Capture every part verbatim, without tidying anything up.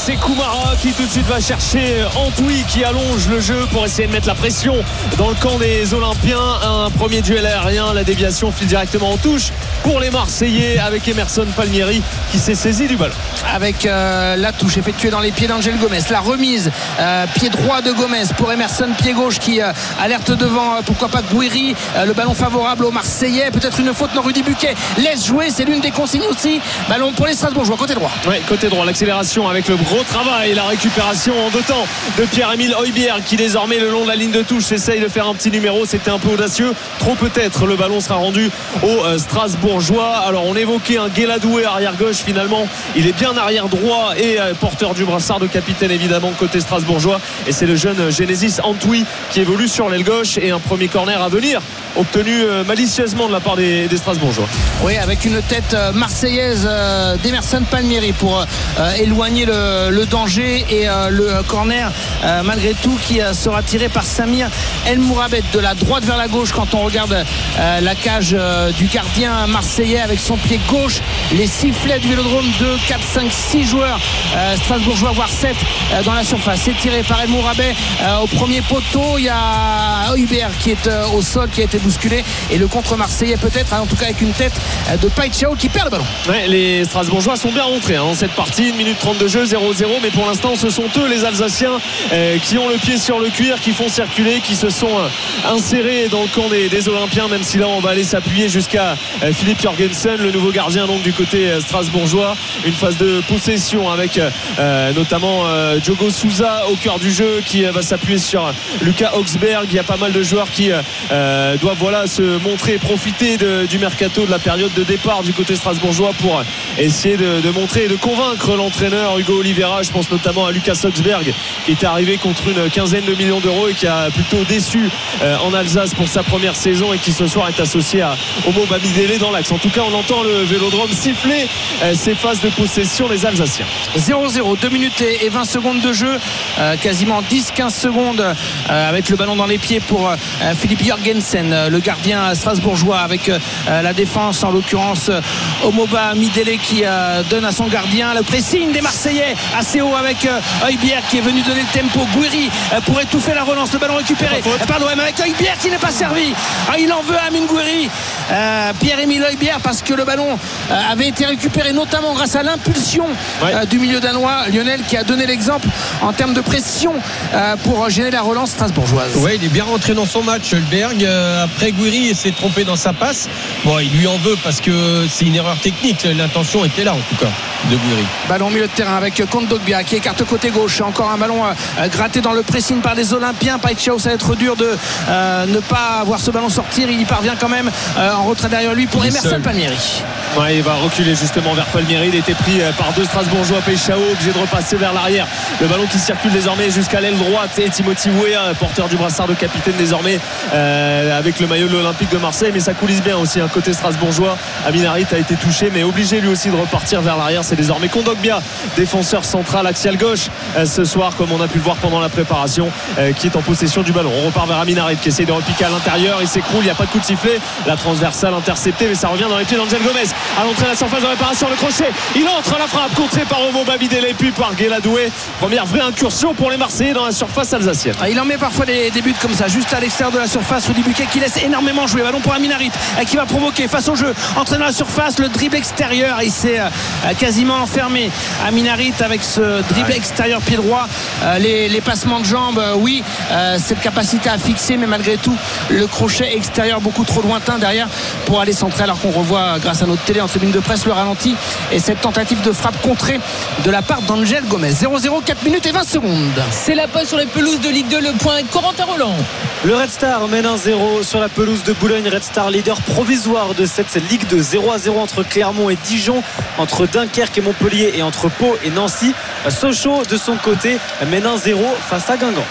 c'est Koumara qui tout de suite va chercher Antwi qui allonge le jeu pour essayer de mettre la pression dans le camp des Olympiens. Un premier duel aérien, la déviation file directement en touche pour les Marseillais avec Emerson Palmieri qui s'est saisi du ballon. Avec euh, la touche effectuée dans les pieds d'Angel Gomez, la remise euh, pied droit de Gomez pour Emerson, pied gauche qui euh, alerte devant, euh, pourquoi pas Gouiri, euh, le ballon favorable aux Marseillais, peut-être une faute. Non, Rudy Buquet laisse jouer, c'est l'une des consignes aussi. Ballon pour les Strasbourgeois, côté droit. Oui, côté droit, l'accélération avec le gros travail, la récupération en deux temps de Pierre-Emile Højbjerg qui désormais le long de la ligne de touche essaye de faire un petit numéro. C'était un peu audacieux, trop peut-être. Le ballon sera rendu aux euh, Strasbourgeois. Alors on évoquait un Guéladoué arrière gauche, finalement il est bien arrière droit et euh, porteur du brassard de capitaine évidemment côté Strasbourgeois, et c'est le jeune Genesis Antwi qui évolue sur l'aile gauche, et un premier corner à venir obtenu euh, malicieusement de la part des, des Strasbourgeois. Oui, avec une tête euh, marseillaise euh, d'Emerson Palmieri pour euh, éloigner le, le danger, et euh, le corner euh, malgré tout qui euh, sera tiré par Samir El Mourabet de la droite vers la gauche quand on regarde euh, la cage euh, du gardien marseillais avec son pied gauche. Les sifflets du Vélodrome, deux, quatre, cinq, six joueurs euh, strasbourgeois, voire sept euh, dans la surface. C'est tiré par El Mourabet euh, au premier poteau. Il y a Højbjerg qui est euh, au sol, qui a été bousculé, et le contre marseillais peut-être, hein, en tout cas avec une tête euh, de Paixão qui perd le ballon. Ouais, les Strasbourgeois sont bien rentrés hein, dans cette partie, une minute trente de jeu, zéro zéro, mais pour l'instant ce sont eux les Alsaciens euh, qui ont le pied sur le cuir, qui font circuler, qui se sont euh, insérés dans le camp des, des Olympiens, même si là on va aller s'appuyer jusqu'à euh, Philippe Jorgensen, le nouveau gardien donc du côté euh, strasbourgeois. Une phase de possession avec euh, notamment euh, Diogo Souza au cœur du jeu qui euh, va s'appuyer sur Lucas Augsberg. Il y a pas mal de joueurs qui euh, doivent voilà, se montrer, profiter de, du mercato, de la période de départ du côté strasbourgeois pour essayer de, de montrer et de convaincre l'entraîneur Hugo Oliveira. Je pense notamment à Lucas Augsberg qui était arrivé contre une quinzaine de millions d'euros et qui a plutôt déçu euh, en Alsace pour sa première saison, et qui ce soir est associé à Omo Bamidele dans l'axe. En tout cas on entend le Vélodrome siffler euh, ces phases de possession des Alsaciens. Zéro zéro, deux minutes et vingt secondes de jeu, euh, quasiment dix quinze secondes euh, avec le ballon dans les pieds pour euh, Philippe Jorgensen, euh, le gardien strasbourgeois, avec euh, la défense en l'occurrence euh, Omoba Midele qui euh, donne à son gardien. Le pressing des Marseillais assez haut avec euh, Højbjerg qui est venu donner le tempo. Gouiri euh, pour étouffer la relance, le ballon récupéré, euh, pardon, mais avec Højbjerg qui n'est pas servi. Ah, il en veut à Amine Gouiri, euh, Pierre-Emile Højbjerg, parce que le ballon euh, avait été récupéré notamment grâce à l'impulsion ouais. euh, du milieu danois Lionel, qui a donné l'exemple en termes de pression euh, pour gêner la relance strasbourgeoise. Oui, il est bien rentré dans son match, Højbjerg. Euh, après, Gouiri s'est trompé dans sa passe. Bon, il lui en veut parce que c'est une erreur technique. L'intention était là en tout cas de Gouiri. Ballon au milieu de terrain avec Kondogbia qui écarte côté gauche. Encore un ballon euh, gratté dans le pressing par les Olympiens. Paixão, ça va être dur de euh, ne pas voir ce ballon sortir. Il y parvient quand même euh, en retrait derrière lui pour Emerson Palmieri. Ouais, il va reculer justement vers Palmieri. Il était pris par deux Strasbourgeois. Paixão obligé de repasser vers l'arrière. Le ballon qui circule désormais jusqu'à l'aile droite, et Timothy Weah, porteur du brassard de capitaine désormais euh, avec le maillot de l'Olympique de Marseille. Mais ça coulisse bien aussi un hein, côté strasbourgeois. Amin Harit a été touché mais obligé lui aussi de repartir vers l'arrière. C'est désormais Kondogbia, défenseur central axial gauche euh, ce soir, comme on a pu le voir pendant la préparation, euh, qui est en possession du ballon. On repart vers Amin Harit qui essaye de repiquer à l'intérieur. Il s'écroule, il n'y a pas de coup de sifflet. La transversale interceptée, mais ça revient dans les pieds d'Angel Gomez. À l'entrée de la surface de réparation, le crochet, il entre, la frappe contrée par Omo Bamidele puis par Guéladoué. Première vraie incursion pour les Marseillais dans la surface alsacienne. Il en met parfois des, des buts comme ça, juste à l'extérieur de la surface. Rudy Buquet qui laisse énormément jouer. Ballon pour Amin Harit qui va provoquer face au jeu, entrer dans la surface, le dribble extérieur. Il s'est euh, quasiment enfermé. Amin Harit avec ce dribble ouais. extérieur pied droit. Euh, les, les passements de jambes, euh, oui, euh, cette capacité à fixer, mais malgré tout, le crochet extérieur beaucoup trop lointain derrière pour aller centrer, alors qu'on revoit grâce à notre télé en tribune de presse le ralenti et cette tentative de frappe contrée de la part d'Angel Gomez. Zéro zéro, quatre minutes et vingt secondes. C'est la pause sur les pelouses de Ligue deux. Le point avec Corentin Roland. Le Red Star mène un zéro sur la pelouse de Boulogne. Red Star leader provisoire de cette Ligue deux. zéro à zéro entre Clermont et Dijon, entre Dunkerque et Montpellier et entre Pau et Nancy. Sochaux de son côté mène un zéro face à Guingamp.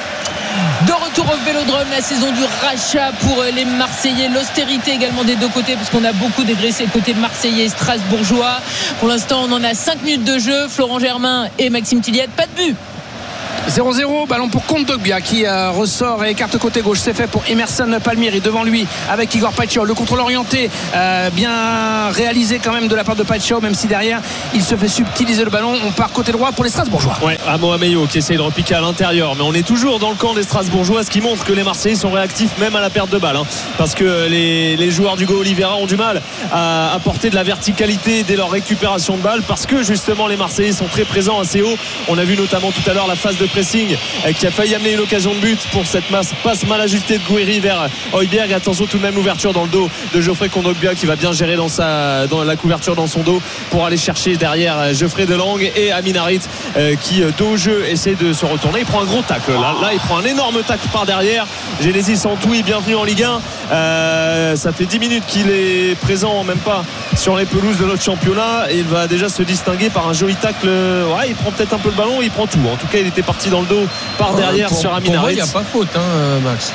De retour au Vélodrome, la saison du rachat pour les Marseillais, l'austérité également des deux côtés, parce qu'on a beaucoup dégraissé côté marseillais et strasbourgeois. Pour l'instant on en a cinq minutes de jeu. Florent Germain et Maxime Tilliette, pas de but. zéro zéro, ballon pour Kondogbia qui euh, ressort et écarte côté gauche. C'est fait pour Emerson Palmieri devant lui avec Igor Paixão. Le contrôle orienté, euh, bien réalisé quand même de la part de Paixão, même si derrière il se fait subtiliser le ballon. On part côté droit pour les Strasbourgeois. Ouais, Amo Ameyo qui essaye de repiquer à l'intérieur, mais on est toujours dans le camp des Strasbourgeois, ce qui montre que les Marseillais sont réactifs même à la perte de balle, hein, parce que les, les joueurs d'Hugo Oliveira ont du mal à apporter de la verticalité dès leur récupération de balle, parce que justement les Marseillais sont très présents assez haut. On a vu notamment tout à l'heure la phase de pressing qui a failli amener une occasion de but pour cette passe mal ajustée de Gouiri vers Højbjerg. Attention tout de même l'ouverture dans le dos de Geoffrey Kondogbia qui va bien gérer dans, sa, dans la couverture dans son dos pour aller chercher derrière Geoffrey Delang et Amin Harit euh, qui dos au jeu essaie de se retourner. Il prend un gros tacle là, là il prend un énorme tacle par derrière. Genesis Santoui, bienvenue en Ligue un. Euh, ça fait dix minutes qu'il est présent, même pas sur les pelouses de notre championnat, et il va déjà se distinguer par un joli tacle. Ouais, il prend peut-être un peu le ballon, il prend tout. En tout cas il était parti dans le dos par derrière pour, sur Amin Harit. Il n'y a pas faute, hein, Max.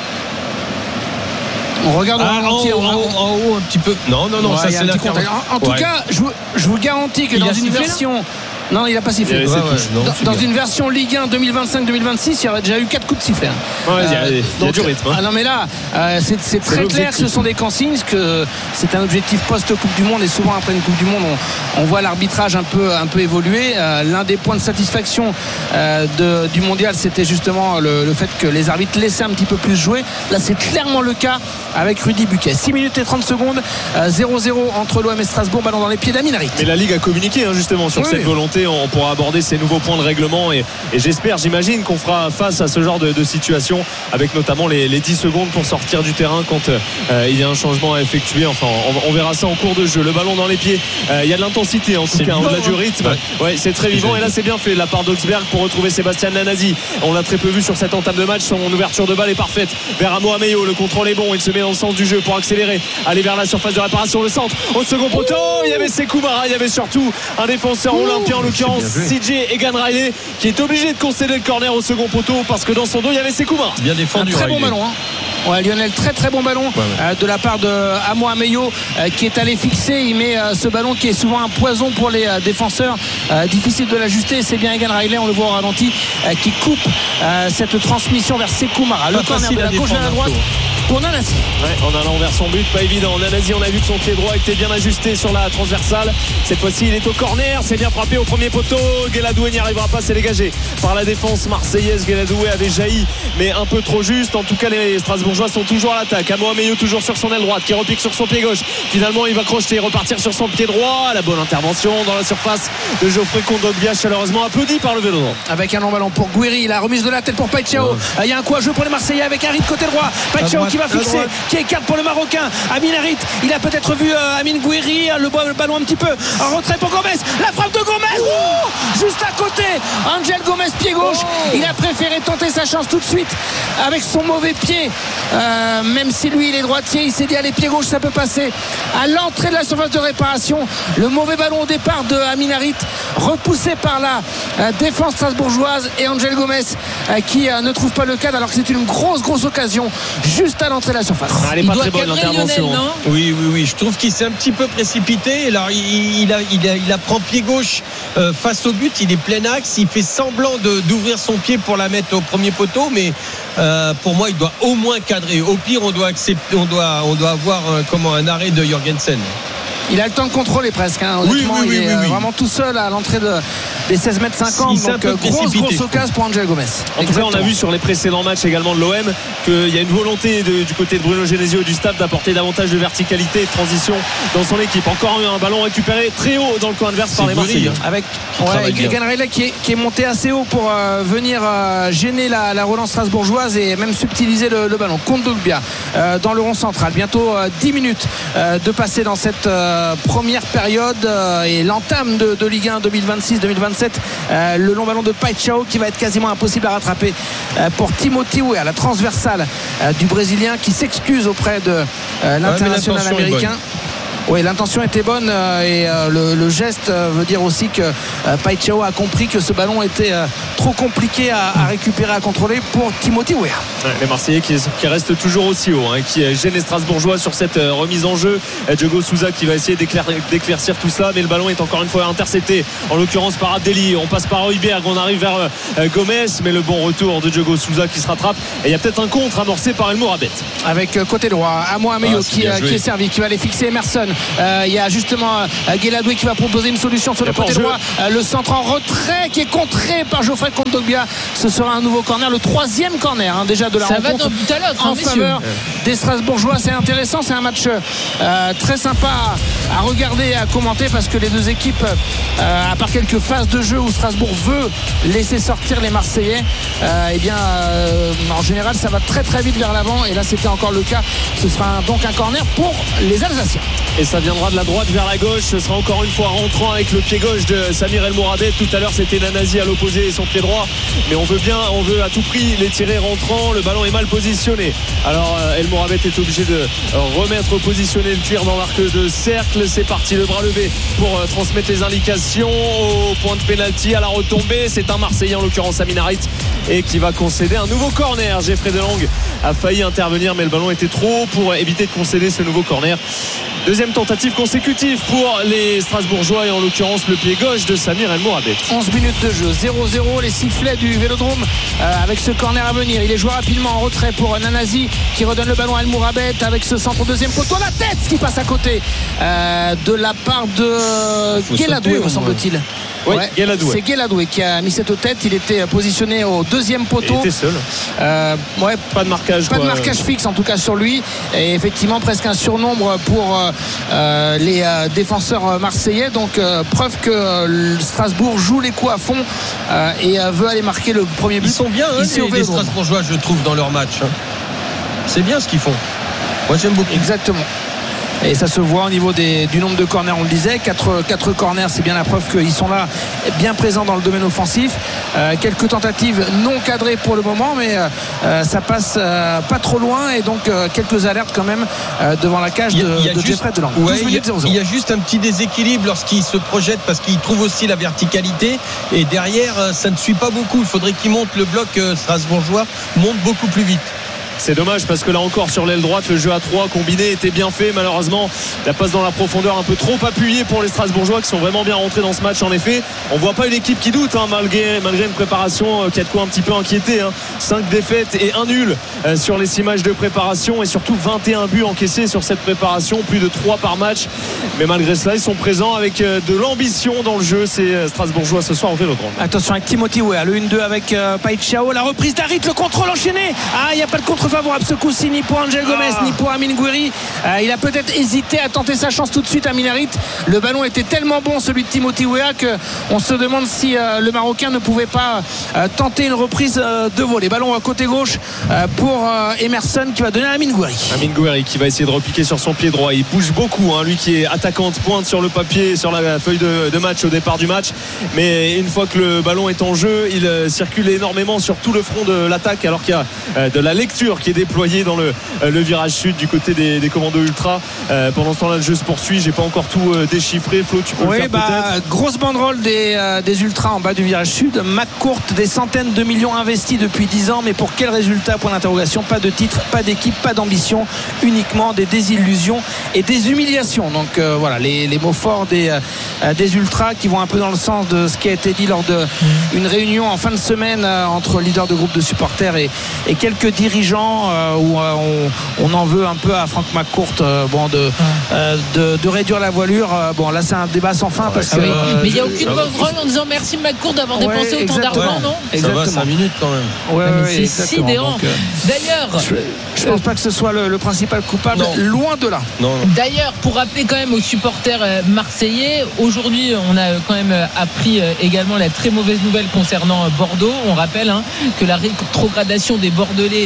On regarde ah, en, haut, en, haut, en haut un petit peu. Non, non, non, ouais, ça c'est la En, en tout ouais. cas, je vous, je vous garantis que il dans une version. Non, il n'a pas sifflé. Ouais, ouais, non, dans dans une version Ligue un deux mille vingt-cinq deux mille vingt-six, il y aurait déjà eu quatre coups de sifflet. Ouais, euh, il y a, il y a donc, du rythme. Hein. Ah non, mais là, euh, c'est, c'est très c'est clair que ce sont des consignes, que c'est un objectif post-Coupe du Monde, et souvent après une Coupe du Monde, on, on voit l'arbitrage un peu, un peu évoluer. Euh, l'un des points de satisfaction euh, de, du Mondial, c'était justement le, le fait que les arbitres laissaient un petit peu plus jouer. Là, c'est clairement le cas avec Rudy Buquet. six minutes et trente secondes, euh, zéro zéro entre l'O M et Strasbourg, ballon dans les pieds d'Amin Harit. Mais la Ligue a communiqué hein, justement sur oui. cette volonté. On pourra aborder ces nouveaux points de règlement, et, et j'espère, j'imagine qu'on fera face à ce genre de, de situation, avec notamment les, les dix secondes pour sortir du terrain quand euh, il y a un changement à effectuer. Enfin, on, on verra ça en cours de jeu. Le ballon dans les pieds, euh, il y a de l'intensité en tout cas, au-delà du rythme. Ouais, ouais c'est très vivant, et là c'est bien fait de la part d'Augsberg pour retrouver Sébastien Nanasi. On l'a très peu vu sur cette entame de match. Son ouverture de balle est parfaite vers Amo Ameyo. Le contrôle est bon, il se met dans le sens du jeu pour accélérer, aller vers la surface de réparation. Le centre au second poteau, il y avait Sekou Mara, il y avait surtout un défenseur olympien en l'occurrence C J Egan Riley, qui est obligé de concéder le corner au second poteau parce que dans son dos il y avait Sekou Mara. Bien défendu, un très Riley. Bon ballon hein. Ouais, Lionel, très très bon ballon ouais, ouais. Euh, de la part de Amo Ameyo euh, qui est allé fixer. Il met euh, ce ballon qui est souvent un poison pour les euh, défenseurs, euh, difficile de l'ajuster. C'est bien Egan Riley, on le voit au ralenti, euh, qui coupe euh, cette transmission vers Sekou Mara. Le corner de la gauche vers la droite pour Nanasi. Ouais, en allant vers son but, pas évident. Nanasi, on a vu que son pied droit était bien ajusté sur la transversale. Cette fois-ci il est au corner, c'est bien frappé au premier poteau. Guéladoué n'y arrivera pas, c'est dégagé par la défense marseillaise. Guéladoué avait jailli mais un peu trop juste. En tout cas les Strasbourgeois sont toujours à l'attaque. Amo Ameyo toujours sur son aile droite qui repique sur son pied gauche. Finalement il va crocheter, repartir sur son pied droit. La bonne intervention dans la surface de Geoffrey Kondogbia, chaleureusement applaudi par le Vélodrome. Avec un long ballon pour Gouiri, la remise de la tête pour Paixão. Ouais. Il y a un coup à jouer pour les Marseillais avec Harit côté droit. Paixão qui va fixer, qui écarte pour le Marocain. Amin Harit, il a peut-être vu euh, Amin Gouiri, le, le ballon un petit peu en retrait pour Gomez. La frappe de Gomez, oh juste à côté. Angel Gomez, pied gauche. Oh. Il a préféré tenter sa chance tout de suite avec son mauvais pied. Euh, même si lui il est droitier, il s'est dit allez, pied gauche ça peut passer. À l'entrée de la surface de réparation, le mauvais ballon au départ de Amin Harit, repoussé par la euh, défense strasbourgeoise, et Angel Gomez euh, qui euh, ne trouve pas le cadre alors que c'est une grosse grosse occasion juste à l'entrée de la surface. Ah, elle est pas très bonne l'intervention. Lionel, oui oui oui, je trouve qu'il s'est un petit peu précipité. Alors il, il, a, il, a, il a prend pied gauche euh, face au but, il est plein axe, il fait semblant de, d'ouvrir son pied pour la mettre au premier poteau, mais euh, pour moi il doit au moins cadrer. Au pire on doit accepter, on doit, on doit avoir un, comment, un arrêt de Jorgensen. Il a le temps de contrôler presque hein. Honnêtement, oui, oui, oui, il est oui, oui. vraiment tout seul à l'entrée de, des seize mètres cinquante. Si, donc euh, grosse grosse occasion pour Angel Gomez. En tout cas on a vu sur les précédents matchs également de l'O M qu'il y a une volonté de, du côté de Bruno Genesio et du staff d'apporter davantage de verticalité et de transition dans son équipe. Encore un ballon récupéré très haut dans le camp adverse par les Marseillais, avec ouais, Egan Riley qui est, qui est monté assez haut pour euh, venir euh, gêner la, la relance strasbourgeoise et même subtiliser le, le ballon. Kondogbia euh, dans le rond central, bientôt euh, dix minutes euh, de passer dans cette euh, première période euh, et l'entame de, de Ligue un deux mille vingt-six deux mille vingt-sept. Euh, le long ballon de Paixão qui va être quasiment impossible à rattraper euh, pour Timothy Weah, la transversale euh, du Brésilien, qui s'excuse auprès de euh, l'international ouais, américain. Oui, l'intention était bonne euh, et euh, le, le geste euh, veut dire aussi que euh, Paixão a compris que ce ballon était euh, trop compliqué à, à récupérer, à contrôler pour Timothy Weah. Ouais, les Marseillais qui, qui restent toujours aussi haut, hein, qui gênent les Strasbourgeois sur cette euh, remise en jeu. Diogo Souza qui va essayer d'éclair, d'éclaircir tout ça, mais le ballon est encore une fois intercepté, en l'occurrence par Abdelli. On passe par Højbjerg, on arrive vers euh, Gomez, mais le bon retour de Diogo Souza qui se rattrape. Et il y a peut-être un contre amorcé par El Mourabet. Avec euh, côté droit, Amo Ameyo ah, qui, euh, qui est servi, qui va aller fixer Emerson. Euh, il y a justement euh, Guéladoué qui va proposer une solution sur le côté droit. Euh, le centre en retrait qui est contré par Geoffrey Kondogbia. Ce sera un nouveau corner, le troisième corner hein, déjà de la ça rencontre. Va d'un but à l'autre, en hein, faveur des Strasbourgeois. C'est intéressant, c'est un match euh, très sympa à, à regarder et à commenter parce que les deux équipes, euh, à part quelques phases de jeu où Strasbourg veut laisser sortir les Marseillais, euh, et bien euh, en général ça va très très vite vers l'avant et là c'était encore le cas. Ce sera donc un corner pour les Alsaciens. Et ça viendra de la droite vers la gauche. Ce sera encore une fois rentrant avec le pied gauche de Samir El Mourabet. Tout à l'heure c'était Nanasi à l'opposé et son pied droit, mais on veut bien, on veut à tout prix les tirer rentrant. Le ballon est mal positionné, alors El Mourabet est obligé de remettre positionner le cuir dans l'arc de cercle. C'est parti, le bras levé pour transmettre les indications au point de pénalty, à la retombée. C'est un Marseillais en l'occurrence Amin Harit et qui va concéder un nouveau corner. Geoffrey Delangue a failli intervenir mais le ballon était trop haut pour éviter de concéder ce nouveau corner. Deuxième tentative consécutive pour les Strasbourgeois et en l'occurrence le pied gauche de Samir El Mourabet. onze minutes de jeu, zéro zéro, les sifflets du Vélodrome euh, avec ce corner à venir. Il est joué rapidement en retrait pour Nanasi qui redonne le ballon à El Mourabet avec ce centre au deuxième poteau. La tête qui passe à côté euh, de la part de Guéladoué me semble-t-il. Oui, ouais, Guéladoué. C'est Guéladoué qui a mis cette tête. Il était positionné au deuxième poteau. Il était seul. Euh, ouais, pas de marquage. Pas quoi. de marquage fixe en tout cas sur lui. Et effectivement presque un surnombre pour euh, les euh, défenseurs marseillais. Donc euh, preuve que euh, Strasbourg joue les coups à fond euh, et euh, veut aller marquer le premier but. Ils sont bien hein, les, les Strasbourgeois je trouve dans leur match. Hein. C'est bien ce qu'ils font. Moi j'aime beaucoup. Exactement. Et ça se voit au niveau des, du nombre de corners, on le disait, quatre corners, c'est bien la preuve qu'ils sont là, bien présents dans le domaine offensif. Euh, quelques tentatives non cadrées pour le moment, mais euh, ça passe euh, pas trop loin et donc euh, quelques alertes quand même euh, devant la cage de, de Geoffrey Delangue. Ouais, il, il y a juste un petit déséquilibre lorsqu'il se projette parce qu'il trouve aussi la verticalité et derrière ça ne suit pas beaucoup. Il faudrait qu'il monte, le bloc euh, strasbourgeois monte beaucoup plus vite. C'est dommage parce que là encore sur l'aile droite le jeu à trois combiné était bien fait. Malheureusement la passe dans la profondeur un peu trop appuyée pour les Strasbourgeois qui sont vraiment bien rentrés dans ce match. En effet on voit pas une équipe qui doute hein, malgré, malgré une préparation qui a de quoi un petit peu inquiéter hein. cinq défaites et un nul euh, sur les six matchs de préparation et surtout vingt et un buts encaissés sur cette préparation, plus de trois par match, mais malgré cela ils sont présents avec euh, de l'ambition dans le jeu ces euh, Strasbourgeois ce soir au Vélodrome. Attention avec Timothy Weah, le un deux avec euh, Paixão, la reprise d'Harit, le contrôle enchaîné. Ah il n'y a pas de contre favorable ce coup-ci ni pour Angel Gomez ah. ni pour Amine Gouiri. Euh, il a peut-être hésité à tenter sa chance tout de suite. Amine Harit, le ballon était tellement bon celui de Timothy Weah qu'on se demande si euh, le Marocain ne pouvait pas euh, tenter une reprise euh, de volée. Ballon à côté gauche euh, pour euh, Emerson qui va donner à Amine Gouiri. Amine Gouiri qui va essayer de repiquer sur son pied droit. Il bouge beaucoup hein, lui qui est attaquant de pointe sur le papier, sur la feuille de, de match au départ du match, mais une fois que le ballon est en jeu il euh, circule énormément sur tout le front de l'attaque alors qu'il y a euh, de la lecture qui est déployée dans le, le virage sud du côté des, des commandos ultra. Euh, pendant ce temps-là le jeu se poursuit. J'ai pas encore tout euh, déchiffré. Flo, tu peux oui, le faire bah, peut-être. Grosse banderole des, euh, des ultras en bas du virage sud. McCourt, des centaines de millions investis depuis dix ans, mais pour quel résultat? Point d'interrogation. Pas de titre, pas d'équipe, pas d'ambition, uniquement des désillusions et des humiliations. Donc euh, voilà les, les mots forts des, euh, des ultras qui vont un peu dans le sens de ce qui a été dit lors d'une réunion en fin de semaine euh, entre leaders de groupe de supporters et, et quelques dirigeants euh, où euh, on, on en veut un peu à Franck McCourt euh, bon, de, euh, de, de réduire la voilure. Euh, bon là c'est un débat sans fin parce ah que oui. euh, mais il n'y a aucune banderole en disant merci McCourt d'avoir ouais, dépensé autant d'argent, non? Ça va cinq minutes quand même. Ouais, ouais, ouais, c'est sidérant. Donc, euh, d'ailleurs je, je pense pas que ce soit le, le principal coupable, non. Loin de là. Non, non. D'ailleurs pour rappeler quand même aux supporters marseillais, aujourd'hui on a quand même appris également la très mauvaise nouvelle concernant Bordeaux. On rappelle hein, que la rétrogradation des Bordelais a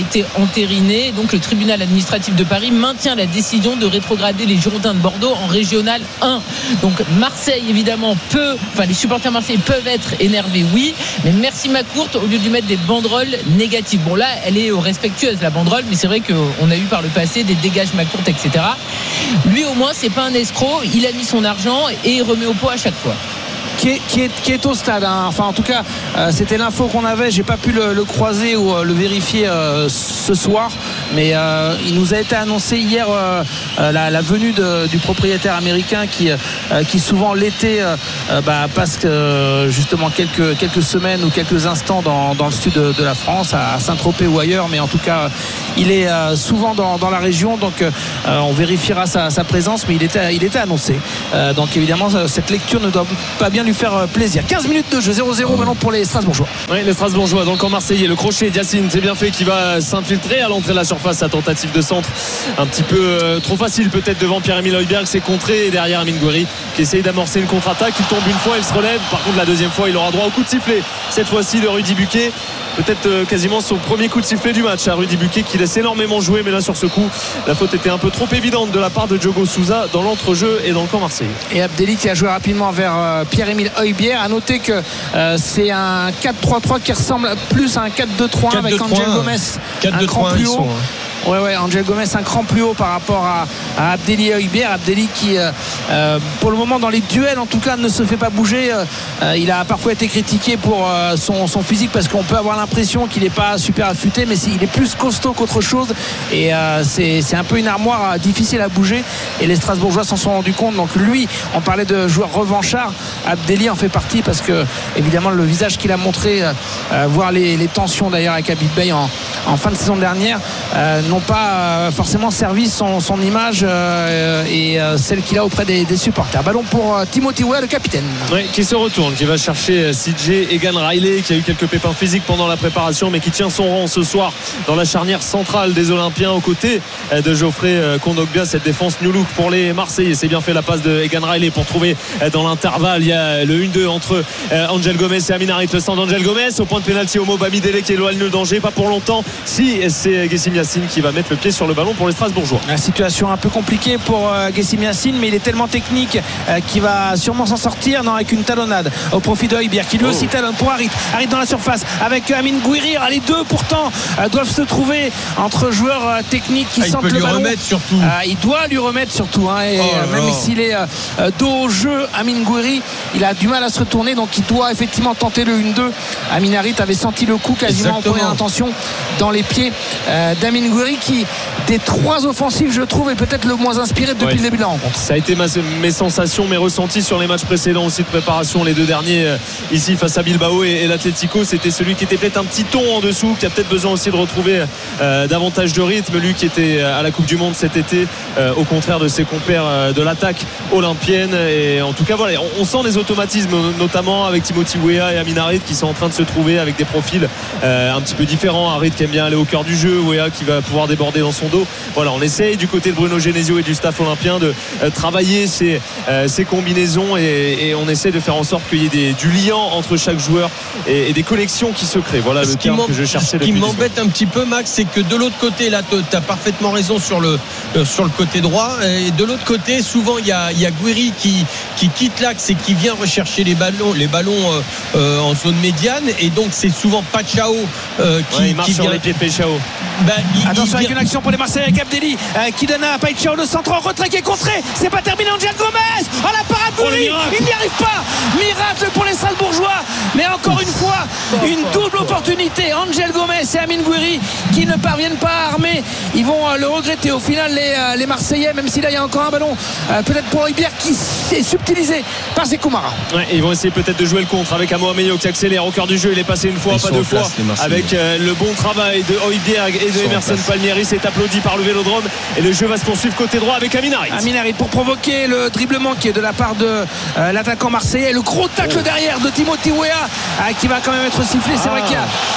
été entériné. Donc le tribunal administratif de Paris maintient la décision de rétrograder les Girondins de Bordeaux en régional un. Donc Marseille évidemment peut, enfin les supporters marseillais peuvent être énervés, oui, mais merci Macourte, au lieu de lui mettre des banderoles négatives. Bon là elle est respectueuse la banderole, mais c'est vrai qu'on a eu par le passé des dégages Macourte, et cetera. Lui au moins c'est pas un escroc, il a mis son argent et il remet au pot à chaque fois. Qui est, qui, est, qui est au stade, hein. Enfin en tout cas euh, c'était l'info qu'on avait, j'ai pas pu le, le croiser ou euh, le vérifier euh, ce soir, mais euh, il nous a été annoncé hier euh, euh, la, la venue de, du propriétaire américain qui, euh, qui souvent l'été euh, bah, passe euh, justement quelques, quelques semaines ou quelques instants dans, dans le sud de, de la France, à Saint-Tropez ou ailleurs, mais en tout cas il est euh, souvent dans, dans la région, donc euh, on vérifiera sa, sa présence, mais il était, il était annoncé, euh, donc évidemment cette lecture ne doit pas bien lui faire plaisir. Quinze minutes de jeu, zéro zéro maintenant pour les Strasbourgeois. Oui, les Strasbourgeois dans le camp marseillais. Le crochet d'Yacine, c'est bien fait, qui va s'infiltrer à l'entrée de la surface. Sa tentative de centre un petit peu euh, trop facile peut-être devant Pierre-Emile Højbjerg. C'est contré, et derrière Amine Gouiri qui essaye d'amorcer une contre-attaque. Il tombe une fois, il se relève. Par contre la deuxième fois il aura droit au coup de sifflet, cette fois-ci de Rudy Buquet. Peut-être euh, quasiment son premier coup de sifflet du match à Rudy Buquet, qui laisse énormément jouer, mais là sur ce coup la faute était un peu trop évidente de la part de Diogo Sousa dans l'entrejeu et dans le camp marseillais. Et Abdelli qui a joué rapidement vers euh, Pierre-Emile Højbjerg. À noter que euh, c'est un quatre trois trois qui ressemble plus à un quatre deux trois un avec Angel Gomez un cran plus haut. Ouais, ouais, Angel Gomez un cran plus haut par rapport à, à Abdelli Højbjerg. Abdelli qui, euh, euh, pour le moment, dans les duels, en tout cas, ne se fait pas bouger. Euh, il a parfois été critiqué pour euh, son, son physique, parce qu'on peut avoir l'impression qu'il n'est pas super affûté, mais il est plus costaud qu'autre chose. Et euh, c'est, c'est un peu une armoire difficile à bouger. Et les Strasbourgeois s'en sont rendus compte. Donc lui, on parlait de joueur revanchard. Abdelli en fait partie, parce que, évidemment, le visage qu'il a montré, euh, voir les, les tensions d'ailleurs avec Habib Beye en, en fin de saison dernière, euh, n'ont pas euh, forcément servi son, son image euh, et euh, celle qu'il a auprès des, des supporters. Ballon pour euh, Timothy Weah, le capitaine. Oui, qui se retourne, qui va chercher C J Egan Riley, qui a eu quelques pépins physiques pendant la préparation, mais qui tient son rang ce soir dans la charnière centrale des Olympiens, aux côtés de Geoffrey Kondogbia. Cette défense new look pour les Marseillais. C'est bien fait, la passe de Egan Riley pour trouver dans l'intervalle. Il y a le un deux entre Angel Gomez et Amin Harit. Le centre d'Angel Gomez au point de pénalty. Homo Bamidele qui éloigne le danger, pas pour longtemps. Si c'est Guessim Yacine qui va mettre le pied sur le ballon pour les Strasbourgeois. La situation un peu compliquée pour euh, Guessim Yacine, mais il est tellement technique euh, qu'il va sûrement s'en sortir, non, avec une talonnade au profit de Højbjerg, qui lui aussi oh. talonne pour Harit. Harit dans la surface avec Amine Gouiri. Les deux pourtant euh, doivent se trouver entre joueurs euh, techniques qui ah, sentent le ballon. Surtout. Euh, il doit lui remettre surtout, hein, et, oh euh, même s'il est euh, dos au jeu, Amine Gouiri, il a du mal à se retourner, donc il doit effectivement tenter le un deux. Amine Harit avait senti le coup quasiment en première intention dans les pieds euh, d'Amine Gouiri, qui des trois offensives, je trouve, est peut-être le moins inspiré depuis ouais. le début de la rencontre. Ça a été ma, mes sensations, mes ressentis sur les matchs précédents aussi de préparation, les deux derniers euh, ici face à Bilbao et, et l'Atlético. C'était celui qui était peut-être un petit ton en dessous, qui a peut-être besoin aussi de retrouver euh, davantage de rythme, lui qui était à la Coupe du Monde cet été, euh, au contraire de ses compères euh, de l'attaque olympienne. Et en tout cas voilà, on, on sent des automatismes, notamment avec Timothy Weah et Amin Harit, qui sont en train de se trouver avec des profils euh, un petit peu différents. Harit qui aime bien aller au cœur du jeu, Weah qui va pouvoir déborder dans son dos. Voilà, on essaye du côté de Bruno Genesio et du staff olympien de euh, travailler ces, euh, ces combinaisons, et, et on essaie de faire en sorte qu'il y ait des, du liant entre chaque joueur et, et des connexions qui se créent. Voilà le terme que je cherchais. Ce qui m'embête un petit peu, Max, c'est que de l'autre côté, là tu as parfaitement raison sur le, euh, sur le côté droit, et de l'autre côté souvent il y a, y a Gouiri qui, qui quitte l'axe et qui vient rechercher les ballons, les ballons euh, euh, en zone médiane, et donc c'est souvent Pachao euh, qui, ouais, il marche qui sur vient... les pieds de Pachao. Ben, il, Attention il... avec une action pour les Marseillais avec Abdelli euh, qui donne à Pachao, le centre en retrait qui est contré. C'est pas terminé. Angel Gomez, oh la parade Gouiri, oh, il n'y arrive pas. Miracle pour les Strasbourgeois, mais encore une fois une double opportunité. Angel Gomez et Amine Gouiri qui ne parviennent pas à armer. Ils vont euh, le regretter au final, les, euh, les Marseillais, même si là il y a encore un ballon euh, peut-être pour Højbjerg qui est subtilisé par ses Koumara. Ouais, ils vont essayer peut-être de jouer le contre avec Amo Ameyo qui accélère au cœur du jeu. Il est passé une fois, ils pas deux fois, avec euh, le bon travail de Højbjerg et de Emerson Palmieri. C'est applaudi par le Vélodrome, et le jeu va se poursuivre côté droit avec Amin Harit. Amin Harit pour provoquer le dribblement qui est de la part de euh, l'attaquant marseillais. Le gros tacle oh. derrière de Timothy Weah euh, qui va quand même être sifflé. C'est ah. vrai qu'il y a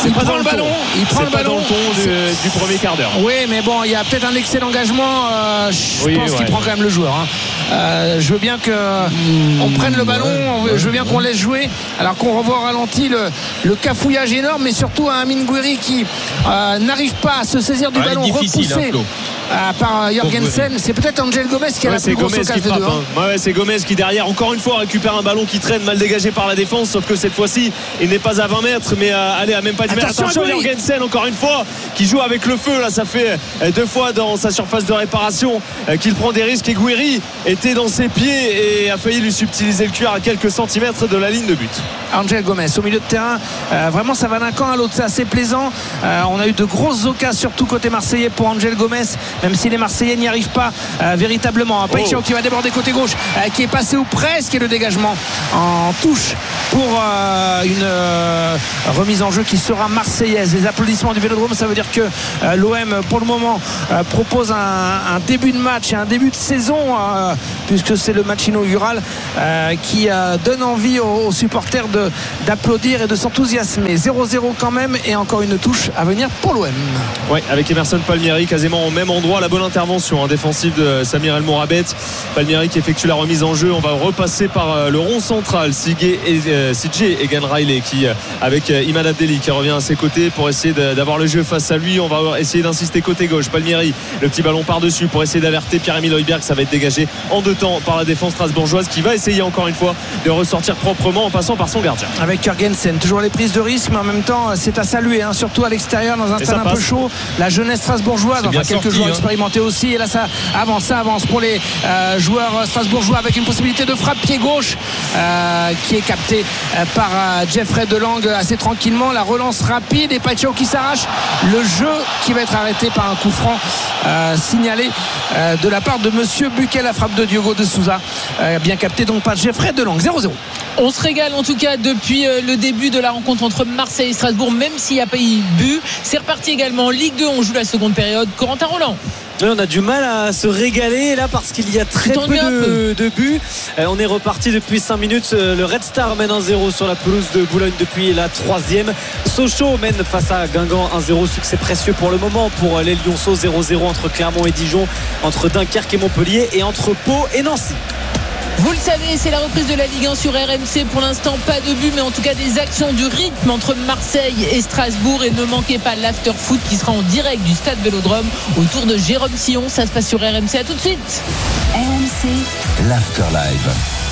c'est il pas prend dans le le ballon, ton. il prend C'est le pas ballon dans le ton du, du premier quart d'heure. Oui, mais bon, il y a peut-être un excès d'engagement. Euh, je Oui, pense ouais. qu'il prend quand même le joueur. Hein. Euh, je veux bien que mmh, on prenne le ballon. Ouais, je veux bien ouais. qu'on laisse jouer. Alors qu'on revoit au ralenti le, le cafouillage énorme, mais surtout un Amine Gouiri qui euh, n'arrive pas à se saisir du ouais, ballon, repoussé hein, par Jorgensen. C'est peut-être Angel Gomez qui a ouais, la plus grosse occasion de deux. Hein. Ouais, c'est Gomez qui derrière, encore une fois, récupère un ballon qui traîne mal dégagé par la défense. Sauf que cette fois-ci, il n'est pas à vingt mètres, mais à, allez, à même pas dix mètres. Attention, Jorgensen, encore une fois, qui joue avec le feu. Là, ça fait deux fois dans sa surface de réparation qu'il prend des risques. Et Gouiri était dans ses pieds et a failli lui subtiliser le cuir à quelques centimètres de la ligne de but. Angel Gomez au milieu de terrain, euh, vraiment ça va d'un camp à l'autre, c'est assez plaisant. Euh, on a eu de grosses occasions, surtout côté marseillais pour Angel Gomez, même si les Marseillais n'y arrivent pas euh, véritablement. Paixão oh. qui va déborder côté gauche, euh, qui est passé ou presque, et le dégagement en touche pour euh, une euh, remise en jeu qui sera marseillaise. Les applaudissements du Vélodrome, ça veut dire que euh, l'O M pour le moment euh, propose un, un début de match et un début de saison, euh, puisque c'est le match inaugural euh, qui euh, donne envie aux, aux supporters de d'applaudir et de s'enthousiasmer. Zéro zéro quand même, et encore une touche à venir pour l'O M. Oui, avec Emerson Palmieri quasiment au même endroit. La bonne intervention hein, défensive de Samir El Morabet. Palmieri qui effectue la remise en jeu. On va repasser par euh, le rond central. Sidje et, euh, et Egan Riley qui, euh, avec euh, Imad Abdelli qui revient à ses côtés pour essayer de, d'avoir le jeu face à lui. On va essayer d'insister côté gauche. Palmieri, le petit ballon par-dessus pour essayer d'alerter Pierre-Emile Højbjerg. Ça va être dégagé en deux temps par la défense strasbourgeoise qui va essayer encore une fois de ressortir proprement en passant par son gardien. Avec Jorgensen, toujours les prises de risque, mais en même temps c'est à saluer, hein, surtout à l'extérieur dans un stade un peu chaud. La jeunesse strasbourgeoise, enfin quelques sorti, joueurs hein. expérimentés aussi, et là ça avance, ça avance pour les euh, joueurs strasbourgeois avec une possibilité de frappe pied gauche euh, qui est captée euh, par euh, Jeffrey Delang assez tranquillement. La relance rapide et Paixão qui s'arrache. Le jeu qui va être arrêté par un coup franc euh, signalé euh, de la part de Monsieur Buquet. La frappe de Diogo de Souza, euh, bien capté donc par Jeffrey Delang. Zéro zéro. On se régale en tout cas depuis le début de la rencontre entre Marseille et Strasbourg, même s'il n'y a pas eu but. C'est reparti également en Ligue deux, on joue la seconde période. Corentin Roland. Oui, on a du mal à se régaler là parce qu'il y a très peu de, de buts. Euh, on est reparti depuis cinq minutes. Le Red Star mène un zéro sur la pelouse de Boulogne depuis la troisième. Sochaux mène face à Guingamp un zéro. Succès précieux pour le moment pour les Lyonceaux. Zéro zéro entre Clermont et Dijon, entre Dunkerque et Montpellier et entre Pau et Nancy. Vous le savez, c'est la reprise de la Ligue un sur R M C. Pour l'instant, pas de but, mais en tout cas des actions, du rythme entre Marseille et Strasbourg. Et ne manquez pas l'after foot qui sera en direct du stade Vélodrome autour de Jérôme Sillon. Ça se passe sur R M C. À tout de suite. R M C, l'after live.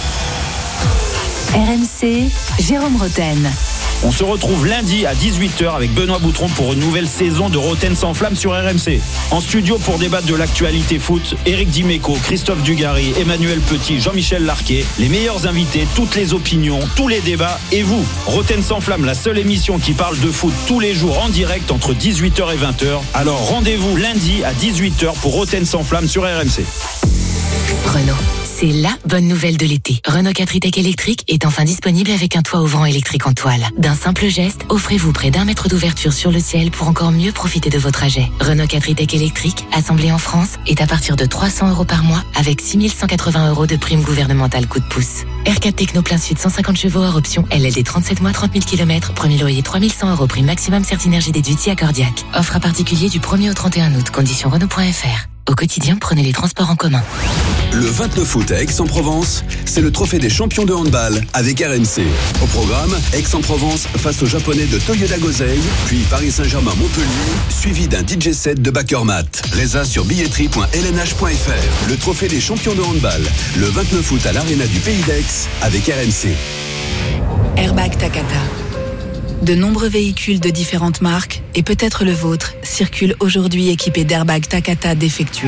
R M C, Jérôme Roten. On se retrouve lundi à dix-huit heures avec Benoît Boutron pour une nouvelle saison de Roten sans flamme sur R M C. En studio pour débattre de l'actualité foot, Éric Dimeco, Christophe Dugarry, Emmanuel Petit, Jean-Michel Larquet, les meilleurs invités, toutes les opinions, tous les débats et vous. Roten sans flamme, la seule émission qui parle de foot tous les jours en direct entre dix-huit heures et vingt heures. Alors rendez-vous lundi à dix-huit heures pour Roten sans flamme sur R M C. Renault. C'est la bonne nouvelle de l'été. Renault quatre e-Tech électrique est enfin disponible avec un toit ouvrant électrique en toile. D'un simple geste, offrez-vous près d'un mètre d'ouverture sur le ciel pour encore mieux profiter de vos trajets. Renault quatre e-Tech électrique, assemblé en France, est à partir de trois cents euros par mois avec six mille cent quatre-vingts euros de prime gouvernementale coup de pouce. R quatre Techno plein sud cent cinquante chevaux hors option L L D trente-sept mois trente mille kilomètres, premier loyer trois mille cent euros, prime maximum Certinergie déduite si accordiaque. Offre à particulier du premier au trente et un août, conditions Renault point F R. Au quotidien, prenez les transports en commun. Le vingt-neuf août à Aix-en-Provence, c'est le trophée des champions de handball avec R M C. Au programme, Aix-en-Provence face aux Japonais de Toyoda Gosei, puis Paris Saint-Germain-Montpellier, suivi d'un D J set de Bakermat. Résa sur billetterie point L N H point F R. Le trophée des champions de handball, le vingt-neuf août à l'Arena du Pays d'Aix avec R M C. Airbag Takata. De nombreux véhicules de différentes marques, et peut-être le vôtre, circulent aujourd'hui équipés d'airbags Takata défectueux.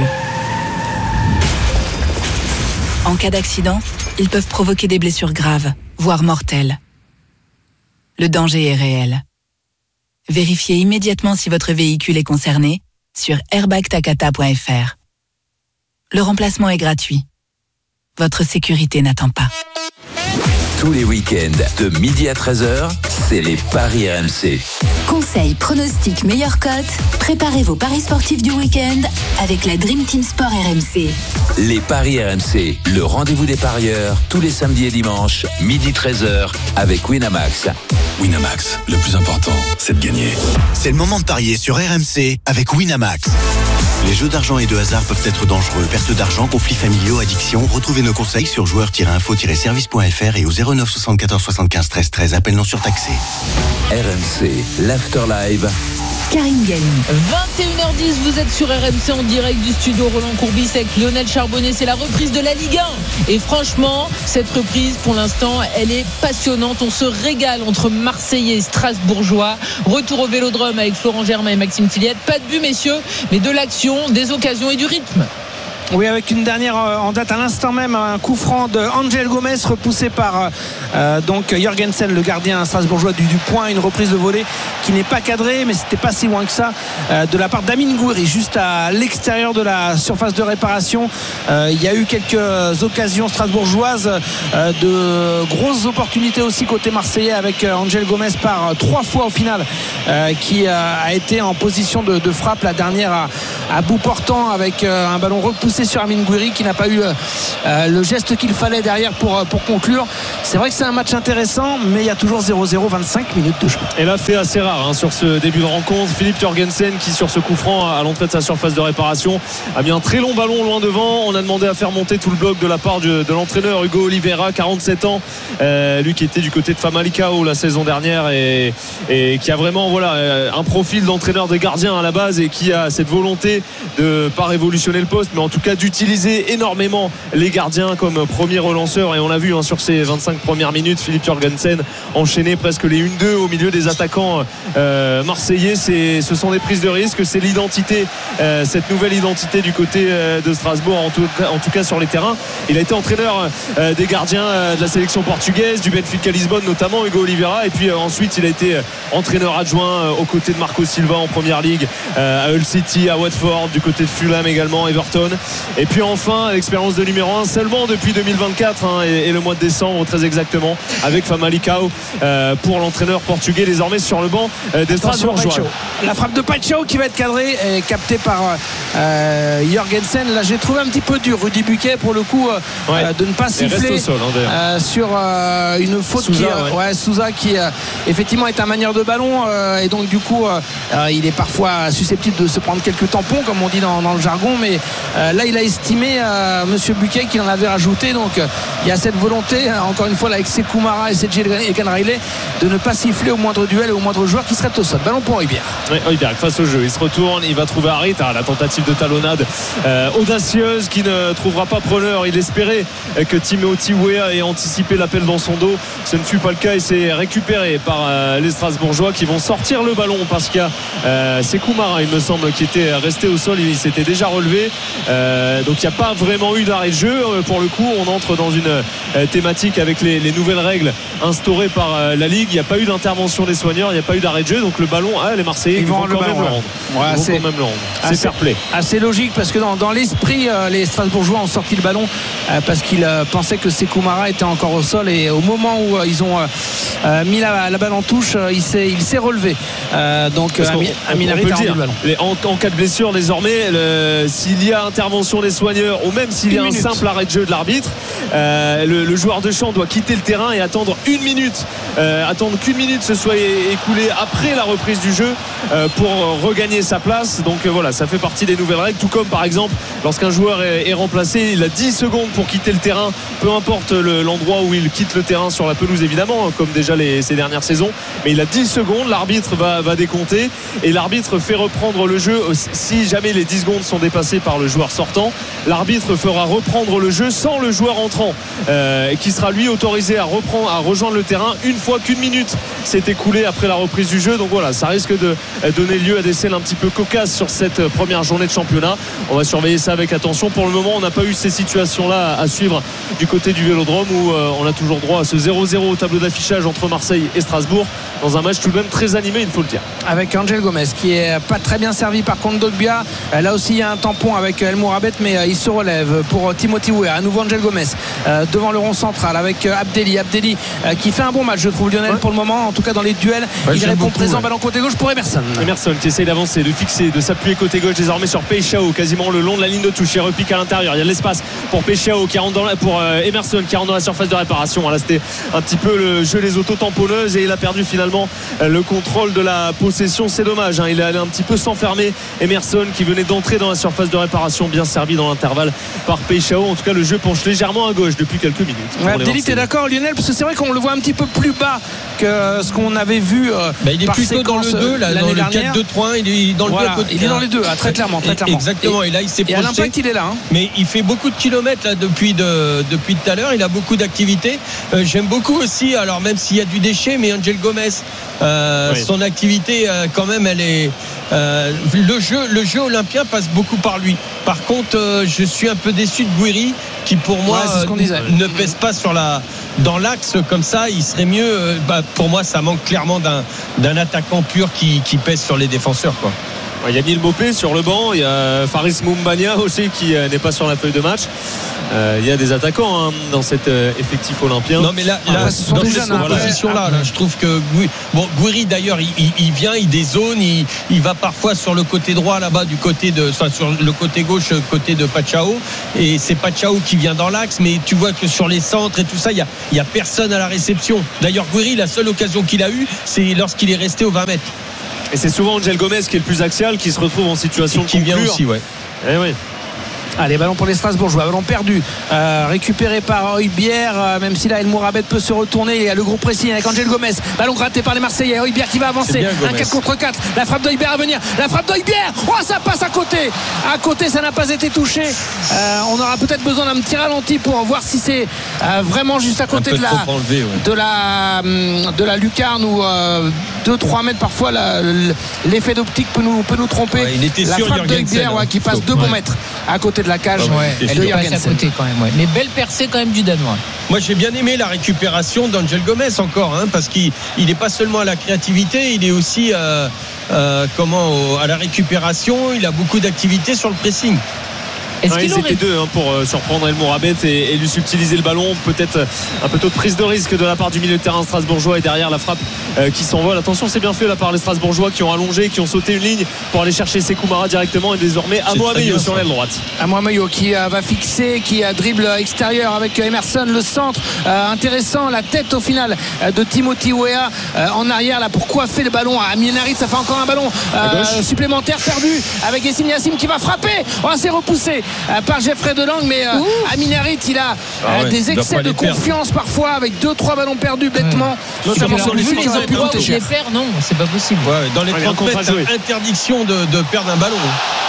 En cas d'accident, ils peuvent provoquer des blessures graves, voire mortelles. Le danger est réel. Vérifiez immédiatement si votre véhicule est concerné sur airbag takata point F R. Le remplacement est gratuit. Votre sécurité n'attend pas. Tous les week-ends, de midi à treize heures, c'est les paris R M C. Conseils, pronostics, meilleures cotes. Préparez vos paris sportifs du week-end avec la Dream Team Sport R M C. Les paris R M C, le rendez-vous des parieurs, tous les samedis et dimanches, midi treize heures, avec Winamax. Winamax, le plus important, c'est de gagner. C'est le moment de parier sur R M C avec Winamax. Les jeux d'argent et de hasard peuvent être dangereux. Perte d'argent, conflits familiaux, addiction. Retrouvez nos conseils sur joueurs tiret info tiret service point f r et au zéro neuf soixante-quatorze soixante-quinze treize treize. Appel non surtaxé. R M C, l'Afterlive. Karine Galli. vingt et une heures dix, vous êtes sur R M C en direct du studio Roland Courbis avec Lionel Charbonnet. C'est la reprise de la Ligue un. Et franchement, cette reprise, pour l'instant, elle est passionnante. On se régale entre Marseillais et Strasbourgeois. Retour au Vélodrome avec Florent Germain et Maxime Tilliette. Pas de but, messieurs, mais de l'action, des occasions et du rythme. Oui, avec une dernière en date à l'instant même, un coup franc de Angel Gomez repoussé par euh, donc Jorgensen, le gardien strasbourgeois du, du point. Une reprise de volée qui n'est pas cadrée, mais c'était pas si loin que ça, euh, de la part d'Amine Gouiri, juste à l'extérieur de la surface de réparation. Euh, il y a eu quelques occasions strasbourgeoises, euh, de grosses opportunités aussi côté marseillais avec euh, Angel Gomez par euh, trois fois au final, euh, qui euh, a été en position de, de frappe, la dernière à, à bout portant avec euh, un ballon repoussé sur Amine Gouiri qui n'a pas eu euh, le geste qu'il fallait derrière pour, pour conclure. C'est vrai que c'est un match intéressant, mais il y a toujours zéro zéro, vingt-cinq minutes de jeu. Et là, fait assez rare hein, sur ce début de rencontre. Philippe Jorgensen qui, sur ce coup franc à l'entrée de sa surface de réparation, a mis un très long ballon loin devant. On a demandé à faire monter tout le bloc de la part de, de l'entraîneur Hugo Oliveira, quarante-sept ans, euh, lui qui était du côté de Famalicão la saison dernière et, et qui a vraiment voilà, un profil d'entraîneur des gardiens à la base et qui a cette volonté de pas révolutionner le poste, mais en tout cas d'utiliser énormément les gardiens comme premier relanceur. Et on l'a vu hein, sur ces vingt-cinq premières minutes, Philippe Jorgensen enchaîner presque les un deux au milieu des attaquants euh, marseillais. C'est, ce sont des prises de risque, c'est l'identité, euh, cette nouvelle identité du côté euh, de Strasbourg, en tout, en tout cas sur les terrains. Il a été entraîneur euh, des gardiens euh, de la sélection portugaise, du Benfica Lisbonne notamment, Hugo Oliveira, et puis euh, ensuite il a été entraîneur adjoint euh, aux côtés de Marco Silva en première ligue, euh, à Hull City, à Watford, du côté de Fulham également, Everton. Et puis enfin l'expérience de numéro un seulement depuis deux mille vingt-quatre hein, et, et le mois de décembre très exactement avec Famalicão euh, pour l'entraîneur portugais désormais sur le banc euh, des Strasbourgeois. La frappe de Pacho qui va être cadrée et captée par euh, Jorgensen. Là j'ai trouvé un petit peu dur Rudy Buquet pour le coup euh, ouais. de ne pas siffler sol, hein, euh, sur euh, une faute Sousa, qui euh, ouais. Ouais, Sousa qui euh, effectivement est un manieur de ballon euh, et donc du coup euh, il est parfois susceptible de se prendre quelques tampons comme on dit dans, dans le jargon, mais euh, là il a estimé euh, monsieur Buquet qu'il en avait rajouté, donc euh, il y a cette volonté euh, encore une fois là, avec Sekou Mara et Sedji Egan Riley de ne pas siffler au moindre duel et au moindre joueur qui serait au sol. Ballon pour Højbjerg. Oui, Højbjerg face au jeu, il se retourne, il va trouver Harit, ah, la tentative de talonnade euh, audacieuse qui ne trouvera pas preneur. Il espérait euh, que Timothy Weah ait anticipé l'appel dans son dos, ce ne fut pas le cas et c'est récupéré par euh, les Strasbourgeois qui vont sortir le ballon parce qu'il y a euh, Sekou Mara il me semble qui était resté au sol, il s'était déjà relevé, euh, donc il n'y a pas vraiment eu d'arrêt de jeu. Pour le coup on entre dans une euh, thématique avec les, les nouvelles règles instaurées par euh, la Ligue. Il n'y a pas eu d'intervention des soigneurs, il n'y a pas eu d'arrêt de jeu, donc le ballon, ah, les Marseillais ils, ils vont, vont, quand, même le rendre. Ouais, ils vont quand même le rendre. C'est fair play. Assez logique parce que dans, dans l'esprit euh, les Strasbourgeois ont sorti le ballon euh, parce qu'ils euh, pensaient que Sekou Mara était encore au sol et au moment où euh, ils ont euh, mis la, la balle en touche euh, il, s'est, il s'est relevé euh, donc euh, Amine Harit a rendu le ballon. Les, en, en cas de blessure désormais le, s'il y a intervention des soigneurs ou même s'il y a un minute. simple arrêt de jeu de l'arbitre, euh, le, le joueur de champ doit quitter le terrain et attendre une minute euh, attendre qu'une minute se soit écoulée après la reprise du jeu euh, pour regagner sa place. Donc euh, voilà, ça fait partie des nouvelles règles, tout comme par exemple lorsqu'un joueur est, est remplacé, il a dix secondes pour quitter le terrain, peu importe le, l'endroit où il quitte le terrain sur la pelouse évidemment, comme déjà les, ces dernières saisons, mais il a dix secondes, l'arbitre va, va décompter et l'arbitre fait reprendre le jeu. Si jamais les dix secondes sont dépassées par le joueur sortant, l'arbitre fera reprendre le jeu sans le joueur entrant euh, qui sera lui autorisé à reprendre, à rejoindre le terrain une fois qu'une minute s'est écoulée après la reprise du jeu. Donc voilà, ça risque de donner lieu à des scènes un petit peu cocasses sur cette première journée de championnat. On va surveiller ça avec attention. Pour le moment on n'a pas eu ces situations là à suivre du côté du Vélodrome où euh, on a toujours droit à ce zéro zéro au tableau d'affichage entre Marseille et Strasbourg dans un match tout de même très animé, il faut le dire, avec Angel Gomez qui est pas très bien servi par Kondogbia. Là aussi il y a un tampon avec El Mourabi Mourabet, mais euh, il se relève pour euh, Timothy Weah. À nouveau Angel Gomez euh, devant le rond central avec euh, Abdelli. Abdelli euh, qui fait un bon match, je trouve, Lionel, ouais. pour le moment. En tout cas, dans les duels, ouais, il répond beaucoup, présent. Ouais. Ballon côté gauche pour Emerson. Emerson qui essaye d'avancer, de fixer, de s'appuyer côté gauche désormais sur Peixao, quasiment le long de la ligne de touche. Il repique à l'intérieur. Il y a de l'espace pour Peixao qui rentre dans la, pour euh, Emerson qui rentre dans la surface de réparation. Là, c'était un petit peu le jeu des auto-tamponneuses et il a perdu finalement euh, le contrôle de la possession. C'est dommage, hein. Il est allé un petit peu s'enfermer. Emerson qui venait d'entrer dans la surface de réparation, bien servi dans l'intervalle par Peixao. En tout cas, le jeu penche légèrement à gauche depuis quelques minutes. Abdelli, t'es d'accord, Lionel? Parce que c'est vrai qu'on le voit un petit peu plus bas que ce qu'on avait vu. Euh, bah, il est plutôt dans le deux, là, dans le quatre deux trois un. Il est dans le voilà, deux. Il est dans les deux, ah, très clairement, très clairement. Exactement. Et, et là, il s'est projeté. Et à l'impact, il est là. Hein. Mais il fait beaucoup de kilomètres là depuis de, depuis tout à l'heure. Il a beaucoup d'activités. Euh, j'aime beaucoup aussi. Alors même s'il y a du déchet, mais Angel Gomez, euh, oui. son activité euh, quand même, elle est. Euh, le jeu, le jeu olympien passe beaucoup par lui. Par contre, euh, je suis un peu déçu de Gouiri, qui pour moi ouais, euh, ne pèse pas sur la dans l'axe comme ça. Il serait mieux. Euh, bah, pour moi, ça manque clairement d'un d'un attaquant pur qui, qui pèse sur les défenseurs, quoi. Il y a Neil Mopé sur le banc, il y a Faris Moumbania aussi qui euh, n'est pas sur la feuille de match. Euh, il y a des attaquants hein, dans cet euh, effectif olympien. Non mais là, là ah, dans cette position-là, là, je trouve que bon, Gouiri d'ailleurs, il, il, il vient, il dézone, il, il va parfois sur le côté droit là-bas du côté de, enfin sur le côté gauche, côté de Pachao, et c'est Pachao qui vient dans l'axe, mais tu vois que sur les centres et tout ça, il y a, il y a personne à la réception. D'ailleurs, Gouiri, la seule occasion qu'il a eue, c'est lorsqu'il est resté aux vingt mètres. Et c'est souvent Angel Gomez qui est le plus axial, qui se retrouve en situation de qui vient aussi, ouais. Eh oui. Allez, ballon pour les Strasbourgeois, ballon perdu, euh, récupéré par Højbjerg, euh, même si là El Mourabet peut se retourner. Il y a le groupe pressing avec Angel Gomez, ballon gratté par les Marseillais. Højbjerg qui va avancer, bien, un quatre contre quatre, la frappe d'Højbjerg à venir, la frappe d'Højbjerg, oh ça passe à côté, à côté ça n'a pas été touché. Euh, on aura peut-être besoin d'un petit ralenti pour voir si c'est euh, vraiment juste à côté de la, enlevé, ouais. de la de la lucarne ou euh, deux trois mètres parfois la, l'effet d'optique peut nous, peut nous tromper. Ouais, il était la sûr, frappe d'Højbjerg ouais, qui passe deux bons mètres à côté de la cage. Ouais, elle est passée à côté quand même, ouais. Mais belle percée quand même du Danois. Moi j'ai bien aimé la récupération d'Angel Gomez encore, hein, parce qu'il n'est pas seulement à la créativité, il est aussi euh, euh, comment, au, à la récupération, il a beaucoup d'activité sur le pressing. Non, ils aurait... étaient deux hein, pour euh, surprendre El Mourabet et, et lui subtiliser le ballon. Peut-être euh, un peu tôt de prise de risque de la part du milieu de terrain strasbourgeois et derrière la frappe euh, qui s'envole. Attention, c'est bien fait là par les Strasbourgeois qui ont allongé, qui ont sauté une ligne pour aller chercher Sekou Mara directement et désormais Amo Ameyo sur l'aile droite. Amo Ameyo qui euh, va fixer, qui a dribble extérieur avec Emerson, le centre euh, intéressant, la tête au final euh, de Timothy Weah euh, en arrière là pour coiffer le ballon à Minarit. Ça fait encore un ballon euh, supplémentaire perdu avec Yacine Yassim qui va frapper. Oh, c'est repoussé par Jeffrey Delang, mais euh, Aminarit il a ah ouais, euh, des excès de confiance perdre. Parfois avec deux trois ballons perdus bêtement. Mmh. Notamment sur les endroits où les perd, non, c'est pas possible. Ouais, dans les trente mètres, interdiction de, de perdre un ballon.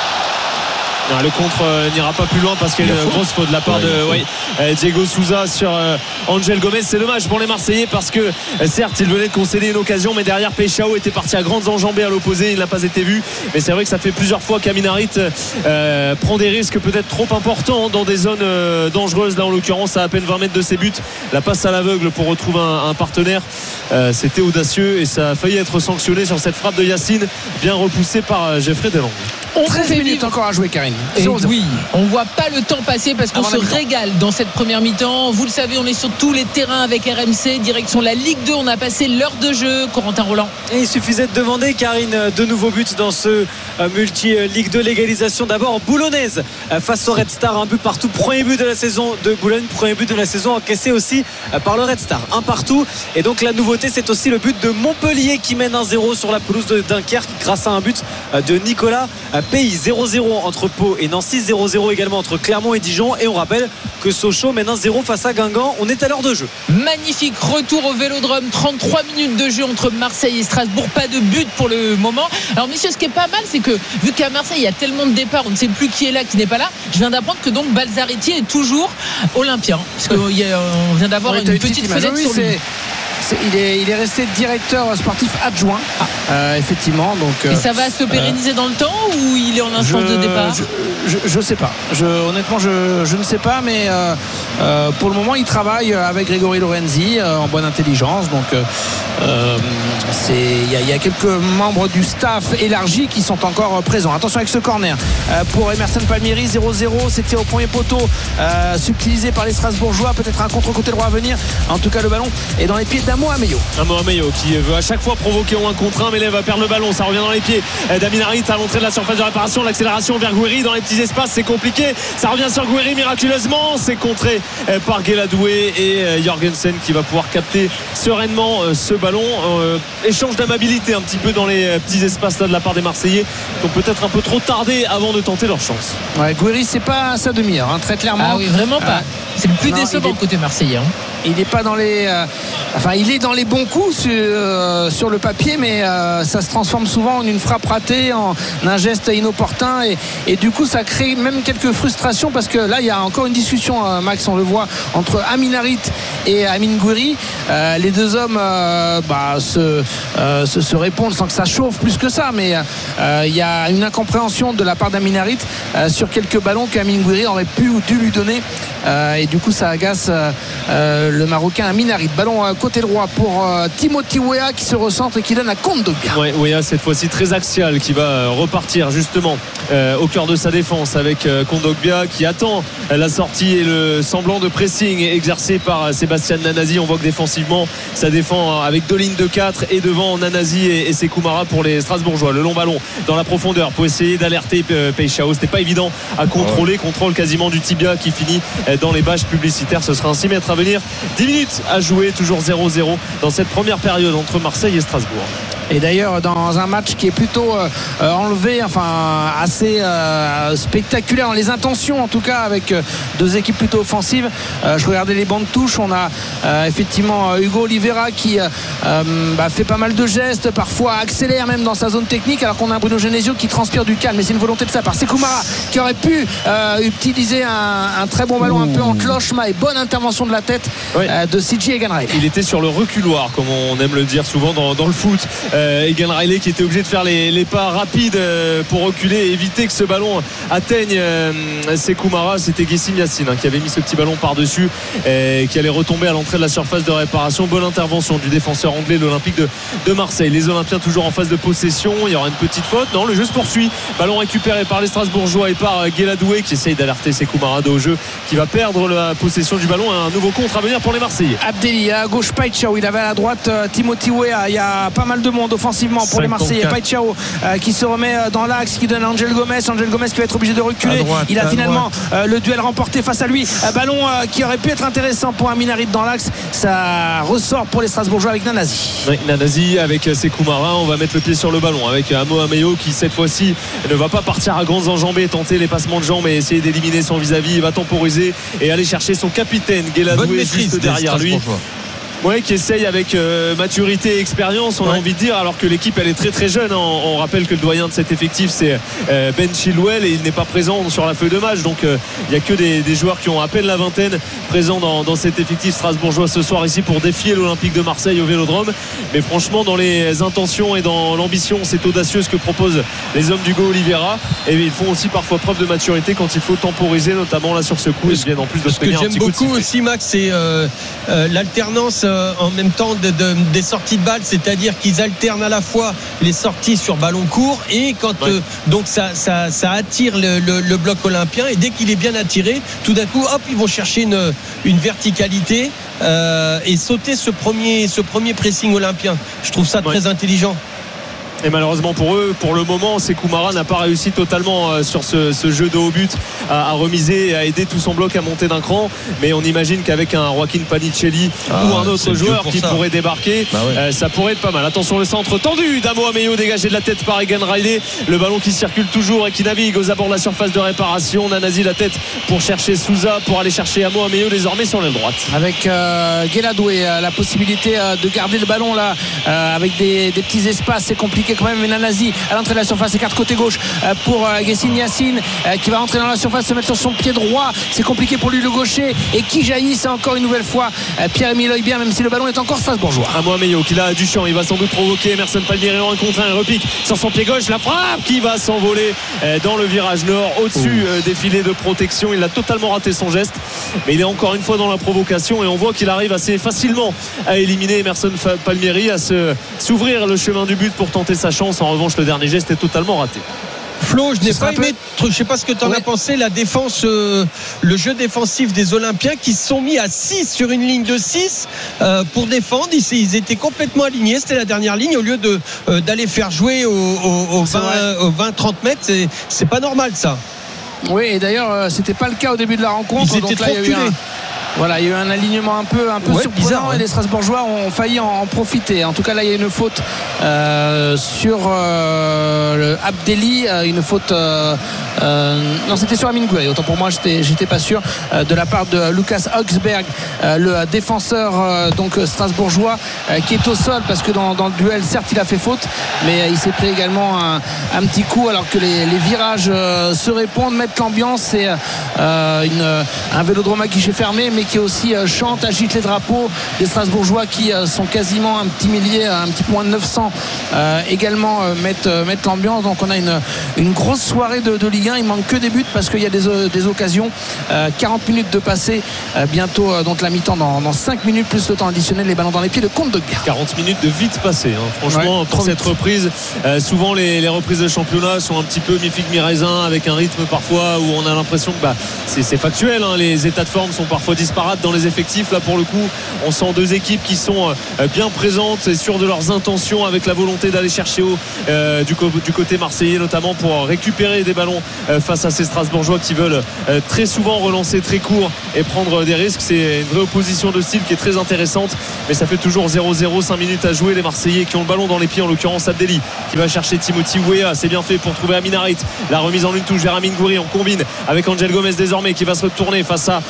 Non, le contre euh, n'ira pas plus loin parce qu'il y a une grosse faute de la part ouais, de ouais, euh, Diego Souza sur euh, Angel Gomez. C'est dommage pour les Marseillais parce que euh, certes il venait de concéder une occasion, mais derrière Peixao était parti à grandes enjambées à l'opposé, il n'a pas été vu, mais c'est vrai que ça fait plusieurs fois qu'Aminarit euh, prend des risques peut-être trop importants dans des zones euh, dangereuses. Là en l'occurrence à à peine vingt mètres de ses buts, la passe à l'aveugle pour retrouver un, un partenaire, euh, c'était audacieux et ça a failli être sanctionné sur cette frappe de Yacine, bien repoussée par euh, Jeffrey Delang. treize minutes encore à jouer, Karine. Et oui, on voit pas le temps passer parce qu'on se régale dans cette première mi-temps. Vous le savez, on est sur tous les terrains avec R M C, direction la Ligue deux. On a passé l'heure de jeu. Corentin Roland. Et il suffisait de demander, Karine, de nouveaux buts dans ce multi-Ligue deux. Légalisation d'abord boulonnaise face au Red Star. Un but partout. Premier but de la saison de Boulogne. Premier but de la saison encaissé aussi par le Red Star. Un partout. Et donc la nouveauté, c'est aussi le but de Montpellier qui mène un zéro sur la pelouse de Dunkerque grâce à un but de Nicolas Pays. zéro zéro entre Pau et Nancy, zéro zéro également entre Clermont et Dijon. Et on rappelle que Sochaux mène un zéro face à Guingamp. On est à l'heure de jeu. Magnifique retour au Vélodrome. trente-trois minutes de jeu entre Marseille et Strasbourg. Pas de but pour le moment. Alors messieurs, ce qui est pas mal, c'est que vu qu'à Marseille il y a tellement de départs, on ne sait plus qui est là, qui n'est pas là. Je viens d'apprendre que donc Balzaretti est toujours olympien, parce qu'on vient d'avoir ouais, une petite fenêtre oui, sur lui. c'est, il, est, il est resté directeur sportif adjoint, ah. euh, effectivement. Donc, et ça va se pérenniser euh, dans le temps ou il est en instance je, de départ? Je, je, je sais pas. Je, honnêtement, je, je ne sais pas, mais euh, euh, pour le moment, il travaille avec Grégory Lorenzi euh, en bonne intelligence. Donc, euh, il y, y a quelques membres du staff élargi qui sont encore présents. Attention avec ce corner euh, pour Emerson Palmieri, zéro zéro. C'était au premier poteau, euh, subtilisé par les Strasbourgeois. Peut-être un contre-côté droit à venir. En tout cas, le ballon est dans les pieds d'Amo Ameyo. Amo Ameyo qui veut à chaque fois provoquer au un contre un, mais là, il va perdre le ballon. Ça revient dans les pieds d'Amin Harit à l'entrée de la surface de réparation. L'accélération vers Gouiri dans les petits espaces, c'est compliqué. Ça revient sur Gouiri miraculeusement. C'est contré par Guéladoué et Jorgensen qui va pouvoir capter sereinement ce ballon. Euh, échange d'amabilité un petit peu dans les petits espaces là de la part des Marseillais qui ont peut-être un peu trop tardé avant de tenter leur chance. Ouais, Gouiri, c'est pas à sa demi-heure, hein, très clairement. Ah oui, vraiment pas. Euh, c'est le plus non, décevant est... côté marseillais. Hein. Il n'est pas dans les, euh, enfin, il est dans les bons coups sur, euh, sur le papier, mais euh, ça se transforme souvent en une frappe ratée, en un geste inopportun, et, et du coup, ça crée même quelques frustrations parce que là, il y a encore une discussion, euh, Max, on le voit, entre Amin Harit et Amine Gouiri. Euh, les deux hommes euh, bah, se, euh, se, se répondent sans que ça chauffe plus que ça, mais euh, il y a une incompréhension de la part d'Amin Harit euh, sur quelques ballons qu'Amine Gouiri aurait pu ou dû lui donner, euh, et du coup, ça agace euh, euh, le Marocain Amin Harit. Ballon euh, côté droit pour euh, Timothy Weah qui se recentre et qui donne à Kondogbia. Ouais, Weah cette fois-ci très axial qui va euh, repartir justement euh, au cœur de sa défense avec euh, Kondogbia qui attend euh, la sortie et le semblant de pressing exercé par euh, Sébastien Nanazi. On voit que défensivement ça défend euh, avec deux lignes de quatre et devant Nanazi et, et Sekou Mara pour les Strasbourgeois. Le long ballon dans la profondeur pour essayer d'alerter euh, Peixao. C'était pas évident à contrôler. Contrôle quasiment du tibia qui finit euh, dans les bâches publicitaires. Ce sera un six mètres à venir. dix minutes à jouer, toujours zéro zéro dans cette première période entre Marseille et Strasbourg. Et d'ailleurs dans un match qui est plutôt euh, enlevé, enfin assez euh, spectaculaire dans les intentions en tout cas, avec euh, deux équipes plutôt offensives. Euh, je regardais les bancs de touche, on a euh, effectivement Hugo Oliveira qui euh, bah, fait pas mal de gestes, parfois accélère même dans sa zone technique, alors qu'on a un Bruno Genesio qui transpire du calme, mais c'est une volonté de sa part. Sekou Mara qui aurait pu euh, utiliser un, un très bon ballon, Ouh. un peu en cloche-ma, et bonne intervention de la tête oui. euh, de C J Egan Riley. Il était sur le reculoir comme on aime le dire souvent dans, dans le foot. Euh, Egan Riley qui était obligé de faire les, les pas rapides euh, pour reculer et éviter que ce ballon atteigne euh, Sekou Mara. C'était Guessim Yassine hein, qui avait mis ce petit ballon par-dessus et qui allait retomber à l'entrée de la surface de réparation. Bonne intervention du défenseur anglais de l'Olympique de, de Marseille. Les Olympiens toujours en phase de possession. Il y aura une petite faute. Non, le jeu se poursuit. Ballon récupéré par les Strasbourgeois et par Guéladoué qui essaye d'alerter Sekou Mara au jeu, qui va perdre la possession du ballon. Un nouveau contre à venir pour les Marseillais. Abdelli à gauche, Peixao. Il avait à la droite euh, Timothy Weah. Il y a pas mal de monde offensivement pour les Marseillais. Peixao euh, qui se remet dans l'axe, qui donne à Angel Gomez. Angel Gomez qui va être obligé de reculer. Droite, il a finalement euh, le duel remporté face à lui. Un ballon euh, qui aurait pu être intéressant pour Amin Harit dans l'axe. Ça ressort pour les Strasbourgeois avec Nanazi. Oui, Nanazi avec Sekou Mara. On va mettre le pied sur le ballon avec Amo Ameyo qui cette fois-ci ne va pas partir à grandes enjambées, tenter les passements de jambes et essayer d'éliminer son vis-à-vis. Il va temporiser et aller chercher son capitaine Guéladoué juste derrière lui. Ouais, qui essaye avec euh, maturité et expérience, on ouais. a envie de dire, alors que l'équipe elle est très très jeune. Hein. On, on rappelle que le doyen de cet effectif c'est euh, Ben Chilwell et il n'est pas présent sur la feuille de match, donc il euh, n'y a que des, des joueurs qui ont à peine la vingtaine présents dans, dans cet effectif strasbourgeois ce soir ici pour défier l'Olympique de Marseille au Vélodrome. Mais franchement, dans les intentions et dans l'ambition, c'est audacieux ce que proposent les hommes d'Hugo Oliveira, et ils font aussi parfois preuve de maturité quand il faut temporiser, notamment là sur ce coup. Ils viennent en plus de ce que j'aime beaucoup aussi, Max, c'est euh, euh, l'alternance en même temps de, de, des sorties de balles, c'est-à-dire qu'ils alternent à la fois les sorties sur ballon court et quand ouais. euh, donc ça, ça, ça attire le, le, le bloc olympien, et dès qu'il est bien attiré, tout d'un coup hop, ils vont chercher une, une verticalité euh, et sauter ce premier, ce premier pressing olympien. Je trouve ça ouais. très intelligent. Et malheureusement pour eux, pour le moment, Sekou Mara n'a pas réussi totalement sur ce, ce jeu de haut but à, à remiser et à aider tout son bloc à monter d'un cran. Mais on imagine qu'avec un Joaquin Panicelli ah, ou un autre joueur qui ça. pourrait débarquer, bah ouais. euh, ça pourrait être pas mal. Attention, le centre tendu d'Amo Ameyo, dégagé de la tête par Egan Riley. Le ballon qui circule toujours et qui navigue aux abords de la surface de réparation. Nanazi la tête pour chercher Souza, pour aller chercher Amo Ameyo désormais sur l'aile droite. Avec euh, Guéladoué, euh, la possibilité euh, de garder le ballon là, euh, avec des, des petits espaces, c'est compliqué. compliqué quand même. Mais Nanasi à l'entrée de la surface, écarte côté gauche pour Guessine Yacine qui va rentrer dans la surface, se mettre sur son pied droit. C'est compliqué pour lui le gaucher. Et qui jaillit, c'est encore une nouvelle fois Pierre-Emile Højbjerg, même si le ballon est encore Strasbourgeois. À moi Meillot qui l'a du champ, il va sans doute provoquer Emerson Palmieri en un contre un, repique sur son pied gauche, la frappe qui va s'envoler dans le virage nord au-dessus des filets de protection. Il a totalement raté son geste, mais il est encore une fois dans la provocation et on voit qu'il arrive assez facilement à éliminer Emerson Palmieri, à se, s'ouvrir le chemin du but pour tenter sa chance. En revanche, le dernier geste est totalement raté. Flo, je n'ai pas aimé, peu... je sais pas ce que tu en ouais. as pensé, la défense, euh, le jeu défensif des Olympiens qui se sont mis à six sur une ligne de six euh, pour défendre. Ils, ils étaient complètement alignés, c'était la dernière ligne au lieu de, euh, d'aller faire jouer au, au, au vingt trente mètres. C'est, c'est pas normal ça. Oui, et d'ailleurs, c'était pas le cas au début de la rencontre. Ils étaient donc là, trop reculés. Voilà, il y a eu un alignement un peu, un peu ouais, surprenant bizarre, ouais. Et les Strasbourgeois ont failli en, en profiter. En tout cas, là, il y a une faute euh, sur euh, le Abdelli, euh, une faute. Euh, euh, non, c'était sur Amin Gouiri. Autant pour moi, j'étais, j'étais pas sûr euh, de la part de Lucas Højbjerg, euh, le défenseur euh, donc strasbourgeois, euh, qui est au sol parce que dans, dans le duel, certes, il a fait faute, mais euh, il s'est pris également un, un petit coup alors que les, les virages euh, se répondent, mettent l'ambiance. C'est euh, une, un vélodrome à guichet fermé, mais qui aussi euh, chante, agite les drapeaux des Strasbourgeois qui euh, sont quasiment un petit millier, un petit peu moins de neuf cents euh, également euh, mettent, euh, mettent l'ambiance. Donc on a une, une grosse soirée de, de Ligue un. Il manque que des buts parce qu'il y a des, euh, des occasions. euh, quarante minutes de passé, euh, bientôt euh, donc la mi-temps dans, dans cinq minutes plus le temps additionnel, les ballons dans les pieds de Kondogbia. quarante minutes de vite passé hein. Franchement ouais, pour cette vite. reprise euh, souvent les, les reprises de championnat sont un petit peu mi-figue mi-raisin, avec un rythme parfois où on a l'impression que bah, c'est, c'est factuel hein. Les états de forme sont parfois disparates dans les effectifs. Là pour le coup on sent deux équipes qui sont euh, bien présentes et sûres de leurs intentions, avec la volonté d'aller chercher haut euh, du, co- du côté marseillais, notamment pour récupérer des ballons euh, face à ces Strasbourgeois qui veulent euh, très souvent relancer très court et prendre des risques. C'est une vraie opposition de style qui est très intéressante, mais ça fait toujours zéro zéro, cinq minutes à jouer. Les Marseillais qui ont le ballon dans les pieds, en l'occurrence Abdelli qui va chercher Timothy Weah, c'est bien fait pour trouver Amin Harit. La remise en une touche vers Amin Gouiri, on combine avec Angel Gomez désormais qui va se retourner face à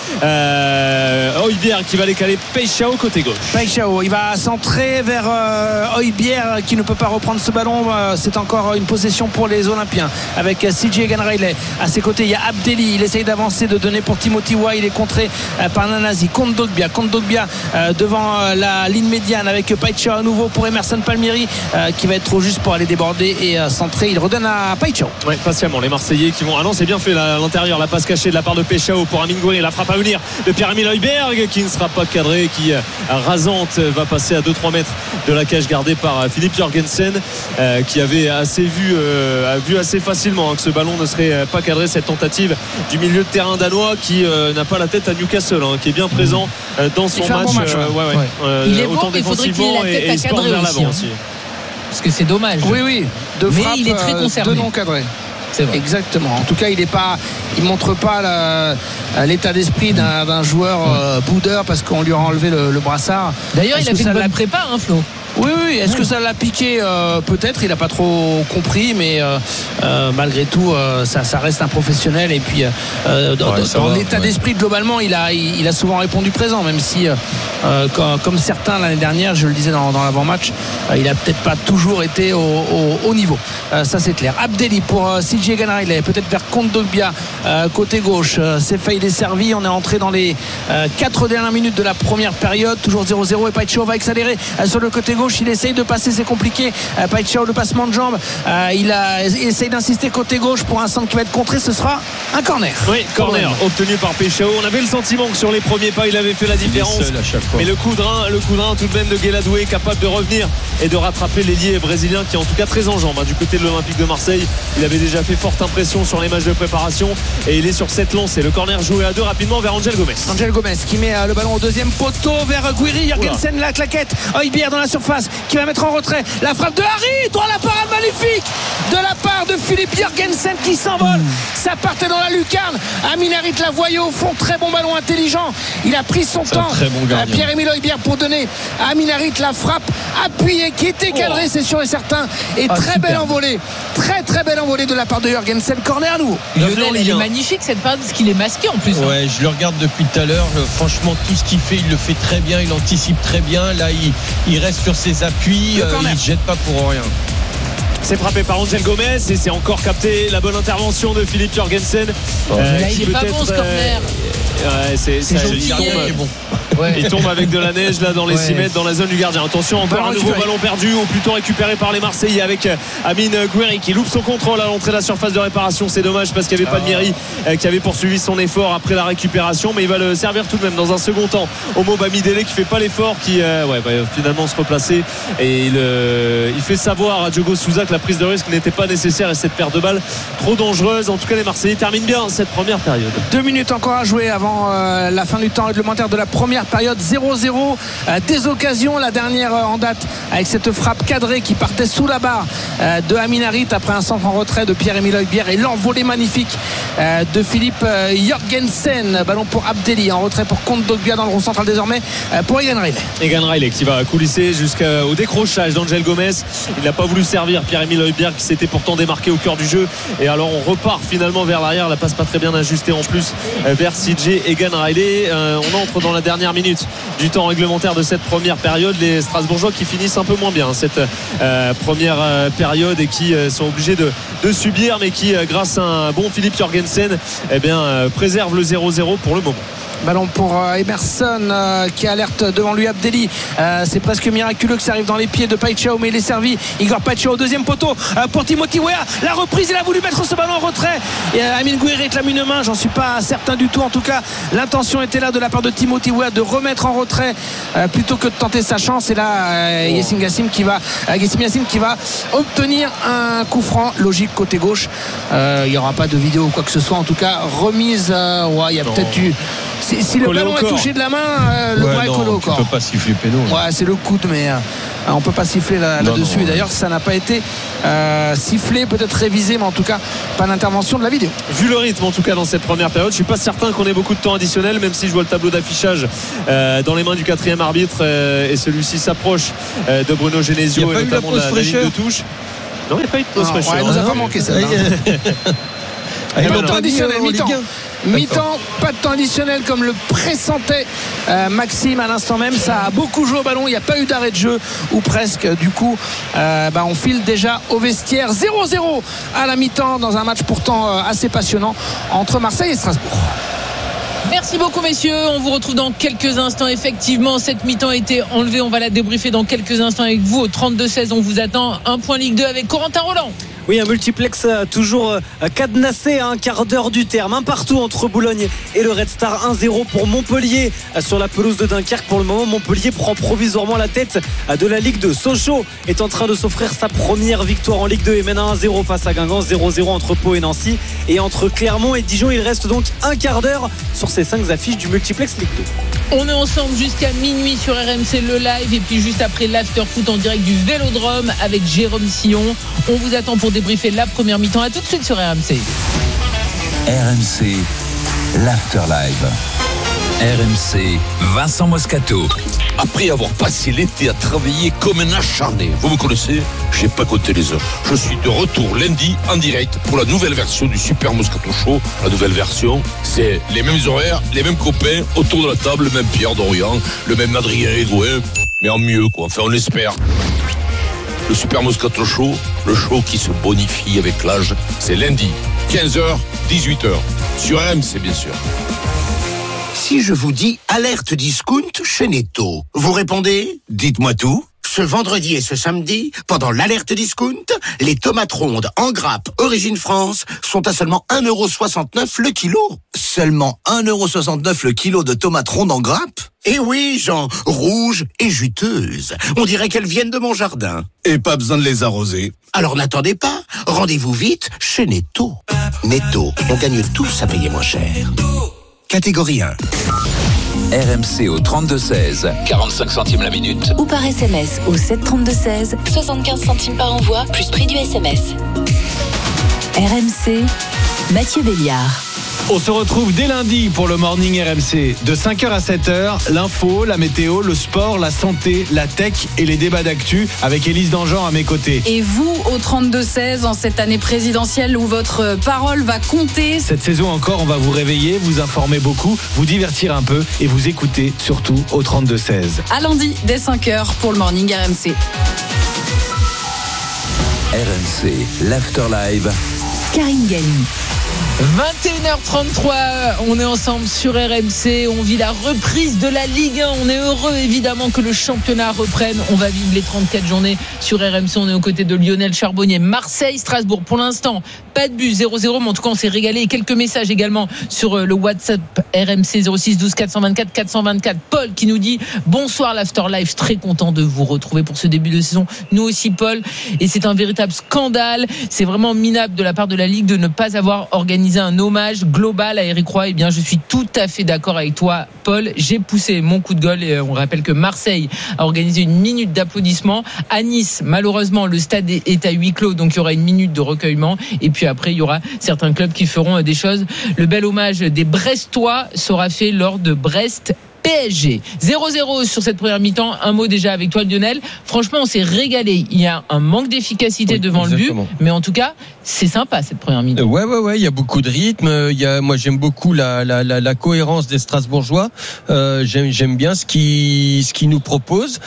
euh, Højbjerg qui va décaler Peixao côté gauche. Peixao, il va centrer vers euh, Højbjerg qui ne peut pas reprendre ce ballon. Euh, c'est encore une possession pour les Olympiens avec C J Egan Riley à ses côtés. Il y a Abdelli, il essaye d'avancer, de donner pour Timothy Weah, il est contré euh, par Nanasi. Kondogbia, Kondogbia euh, devant euh, la ligne médiane avec Peixao à nouveau pour Emerson Palmieri euh, qui va être trop juste pour aller déborder et euh, centrer. Il redonne à Peixao. Ouais, patiemment les Marseillais qui vont. Ah non, c'est bien fait là, à l'intérieur, la passe cachée de la part de Peixao pour Amin Gouiri, la frappe à venir de Pierre-Emile Højbjerg qui ne sera pas cadré, qui euh, rasante va passer à deux trois mètres de la cage gardée par euh, Philippe Jorgensen euh, qui avait assez vu, euh, a vu assez facilement hein, que ce ballon ne serait euh, pas cadré. Cette tentative du milieu de terrain danois qui euh, n'a pas la tête à Newcastle hein, qui est bien présent euh, dans son match, bon match euh, ouais, ouais. Ouais. Euh, il est bon, autant mais il faudrait qu'il ait la tête et, à et cadrer vers aussi, l'avant hein. aussi. Parce que c'est dommage. Oui, oui. De mais frappe, il est très concerné. de non cadré. C'est vrai. Exactement. En tout cas, il est pas, il montre pas la, l'état d'esprit d'un, d'un joueur euh, boudeur parce qu'on lui a enlevé le, le brassard. D'ailleurs, Est-ce il a fait une bonne l'a... prépa, hein, Flo. Oui, oui. Est-ce que ça l'a piqué euh, peut-être, il n'a pas trop compris, mais euh, euh, malgré tout, euh, ça, ça reste un professionnel. Et puis, euh, dans, ouais, dans va, l'état ouais. d'esprit, globalement, il a, il, il a souvent répondu présent, même si, euh, comme, comme certains l'année dernière, je le disais dans, dans l'avant-match, euh, il n'a peut-être pas toujours été au, au, au niveau. Euh, ça, c'est clair. Abdelli pour euh, C J Egan Riley, peut-être vers Kondogbia, euh, côté gauche. Euh, c'est failli desservi. On est entré dans les euh, quatre dernières minutes de la première période. Toujours zéro zéro et Peixao va accélérer euh, sur le côté gauche. Il essaye de passer, c'est compliqué. Euh, Peixao, le passement de jambe. Euh, il, a, il essaye d'insister côté gauche pour un centre qui va être contré. Ce sera un corner. Oui, corner obtenu par Peixao. On avait le sentiment que sur les premiers pas, il avait fait la différence. Mais le coup de rein, le coup de rein tout de même de Guéladoué, capable de revenir et de rattraper l'ailier brésilien qui est en tout cas très en jambes. Hein, du côté de l'Olympique de Marseille, il avait déjà fait forte impression sur les matchs de préparation et il est sur cette lancée. Le corner joué à deux rapidement vers Angel Gomez. Angel Gomez qui met euh, le ballon au deuxième poteau vers Gouiri. Jorgensen, la claquette. Højbjerg dans la surface qui va mettre en retrait. La frappe de Harit. Oh, la parade magnifique de la part de Philippe Jorgensen qui s'envole. Ça partait dans la lucarne. Amin Harit la voyait au fond. Très bon ballon intelligent. Il a pris son c'est temps. Bon euh, Pierre-Emile Højbjerg pour donner à Amin Harit la frappe appuyée qui était cadrée, oh. c'est sûr et certain. Et ah, très super. belle envolée. Très très belle envolée de la part de Jorgensen. Corner à nouveau. Lionel, elle est magnifique cette parade parce qu'il est masqué en plus. Ouais, hein. Je le regarde depuis tout à l'heure. Franchement, tout ce qu'il fait, il le fait très bien. Il anticipe très bien. Là, il, il reste sur ses appuis. Euh, il ne jette pas pour rien. C'est frappé par Angel Gomez et c'est encore capté la bonne intervention de Philippe Jorgensen. Oh. Euh, là, il est pas bon ce corner. Euh, ouais, c'est, c'est ça, gentil, il, tombe, bon. ouais. il tombe avec de la neige là dans les ouais. six mètres dans la zone du gardien. Attention, encore ballon un nouveau récupéré. Ballon perdu ou plutôt récupéré par les Marseillais avec Amine Gouiri qui loupe son contrôle à l'entrée de la surface de réparation. C'est dommage parce qu'il n'y avait pas de Miri euh, qui avait poursuivi son effort après la récupération, mais il va le servir tout de même dans un second temps. Omo Bamidele qui fait pas l'effort, qui euh, ouais, va finalement se replacer et il, euh, il fait savoir à Diogo Souza que la prise de risque n'était pas nécessaire et cette perte de balle trop dangereuse. En tout cas, les Marseillais terminent bien cette première période. Deux minutes encore à jouer avant euh, la fin du temps réglementaire de la première période. Zéro zéro, euh, des occasions, la dernière euh, en date avec cette frappe cadrée qui partait sous la barre euh, de Amin Harit après un centre en retrait de Pierre-Emile Højbjerg et l'envolée magnifique euh, de Philippe euh, Jorgensen. Ballon pour Abdelli en retrait pour Kondogbia dans le rond central désormais euh, pour Egan Riley. Egan Riley qui va coulisser jusqu'au décrochage d'Angel Gomez. Il n'a pas voulu servir Pierre-Emile Højbjerg qui s'était pourtant démarqué au cœur du jeu et alors on repart finalement vers l'arrière. La passe pas très bien ajustée en plus euh, vers C J Egan Riley. Euh, on entre dans la dernière minute du temps réglementaire de cette première période. Les Strasbourgeois qui finissent un peu moins bien cette euh, première euh, période et qui euh, sont obligés de, de subir mais qui euh, grâce à un bon Philippe Jorgensen eh bien, euh, préserve le zéro zéro pour le moment. Ballon pour euh, Emerson euh, qui alerte devant lui Abdelli. Euh, c'est presque miraculeux que ça arrive dans les pieds de Paixão, mais il est servi. Igor Paixão au deuxième poteau euh, pour Timothy Weah. La reprise, il a voulu mettre ce ballon en retrait. Et euh, Amine Gouiri réclame une main. J'en suis pas certain du tout. En tout cas, l'intention était là de la part de Timothy Weah de remettre en retrait euh, plutôt que de tenter sa chance. Et là, euh, oh. Yacine Gassim qui va, euh, Gassim Yacine qui va obtenir un coup franc logique côté gauche. Euh, il n'y aura pas de vidéo ou quoi que ce soit. En tout cas, remise. Euh, ouais, il y a non. peut-être eu. Si, si le ballon est touché de la main, euh, le ouais, bras est collé au corps. On ne peut pas siffler péno. Ouais, c'est le coude, mais euh, on ne peut pas siffler là, non, là-dessus. Non, d'ailleurs, ça n'a pas été euh, sifflé, peut-être révisé, mais en tout cas, pas d'intervention de la vidéo. Vu le rythme, en tout cas, dans cette première période, je ne suis pas certain qu'on ait beaucoup de temps additionnel, même si je vois le tableau d'affichage euh, dans les mains du quatrième arbitre euh, et celui-ci s'approche euh, de Bruno Genesio et notamment de la, la ligne de touche. Non, il n'y a pas eu de pause fraîcheur. Ouais, il nous a pas manqué ça. Ah, pas de temps additionnel, mi-temps. Mi-temps, pas de temps additionnel comme le pressentait euh, Maxime à l'instant même. Ça a beaucoup joué au ballon, il n'y a pas eu d'arrêt de jeu ou presque. Du coup, euh, bah, on file déjà au vestiaire. Zéro zéro à la mi-temps dans un match pourtant euh, assez passionnant entre Marseille et Strasbourg. Merci beaucoup messieurs, on vous retrouve dans quelques instants. Effectivement, cette mi-temps a été enlevée, on va la débriefer dans quelques instants avec vous. Au trente-deux seize, on vous attend. Un point Ligue deux avec Corentin Roland. Oui, un multiplex toujours cadenassé à un quart d'heure du terme. Un partout entre Boulogne et le Red Star. un zéro pour Montpellier sur la pelouse de Dunkerque. Pour le moment, Montpellier prend provisoirement la tête de la Ligue deux. Sochaux est en train de s'offrir sa première victoire en Ligue deux et mène à un zéro face à Guingamp. zéro zéro entre Pau et Nancy. Et entre Clermont et Dijon, il reste donc un quart d'heure sur ces cinq affiches du multiplex Ligue deux. On est ensemble jusqu'à minuit sur R M C le live et puis juste après l'after foot en direct du Vélodrome avec Jérôme Sillon. On vous attend pour débriefer la première mi-temps. À tout de suite sur R M C. R M C l'afterlive. R M C, Vincent Moscato. Après avoir passé l'été à travailler comme un acharné, vous me connaissez, j'ai pas compté les heures. Je suis de retour lundi en direct pour la nouvelle version du Super Moscato Show. La nouvelle version, c'est les mêmes horaires, les mêmes copains autour de la table, le même Pierre Dorian, le même Adrien Egoin, mais en mieux quoi, enfin on espère. Le Super Moscato Show, le show qui se bonifie avec l'âge, c'est lundi, quinze heures, dix-huit heures, sur R M C bien sûr. Si je vous dis alerte discount chez Netto, vous répondez ? Dites-moi tout. Ce vendredi et ce samedi, pendant l'alerte discount, les tomates rondes en grappe Origine France sont à seulement un euro soixante-neuf le kilo. Seulement un euro soixante-neuf le kilo de tomates rondes en grappe ? Eh oui, Jean, rouges et juteuses. On dirait qu'elles viennent de mon jardin. Et pas besoin de les arroser. Alors n'attendez pas, rendez-vous vite chez Netto. Netto, on gagne tous à payer moins cher. Catégorie un. R M C au trente-deux seize, quarante-cinq centimes la minute. Ou par S M S au sept trente-deux seize, soixante-quinze centimes par envoi, plus prix du S M S. R M C, Mathieu Béliard. On se retrouve dès lundi pour le Morning R M C. De cinq heures à sept heures, l'info, la météo, le sport, la santé, la tech et les débats d'actu avec Élise Dangean à mes côtés. Et vous, au trente-deux seize, en cette année présidentielle où votre parole va compter. Cette saison encore, on va vous réveiller, vous informer beaucoup, vous divertir un peu et vous écouter surtout au trente-deux seize. À lundi, dès cinq heures pour le Morning R M C. R M C, l'Afterlive. Karine Galli. vingt et une heures trente-trois, on est ensemble sur R M C, on vit la reprise de la Ligue un, on est heureux évidemment que le championnat reprenne, on va vivre les trente-quatre journées sur R M C, on est aux côtés de Lionel Charbonnier. Marseille, Strasbourg, pour l'instant pas de but, zéro zéro, mais en tout cas on s'est régalé. Et quelques messages également sur le WhatsApp R M C zéro six douze quatre cent vingt-quatre quatre cent vingt-quatre. Paul qui nous dit bonsoir l'Afterlife, très content de vous retrouver pour ce début de saison, nous aussi Paul, et c'est un véritable scandale, c'est vraiment minable de la part de la Ligue de ne pas avoir organisé un hommage global à Eric Roy. Eh bien je suis tout à fait d'accord avec toi Paul, j'ai poussé mon coup de gueule et on rappelle que Marseille a organisé une minute d'applaudissement. À Nice malheureusement le stade est à huis clos, donc il y aura une minute de recueillement, et puis après il y aura certains clubs qui feront des choses. Le bel hommage des Brestois sera fait lors de Brest P S G. zéro zéro sur cette première mi-temps. Un mot déjà avec toi Lionel. Franchement on s'est régalé. Il y a un manque d'efficacité oui, devant exactement. le but, mais en tout cas c'est sympa cette première mi-temps. Ouais ouais ouais, il y a beaucoup de rythme. Il y a, moi j'aime beaucoup la, la, la, la cohérence des Strasbourgeois. Euh, j'aime, j'aime bien ce qu'ils ce qu'ils nous proposent.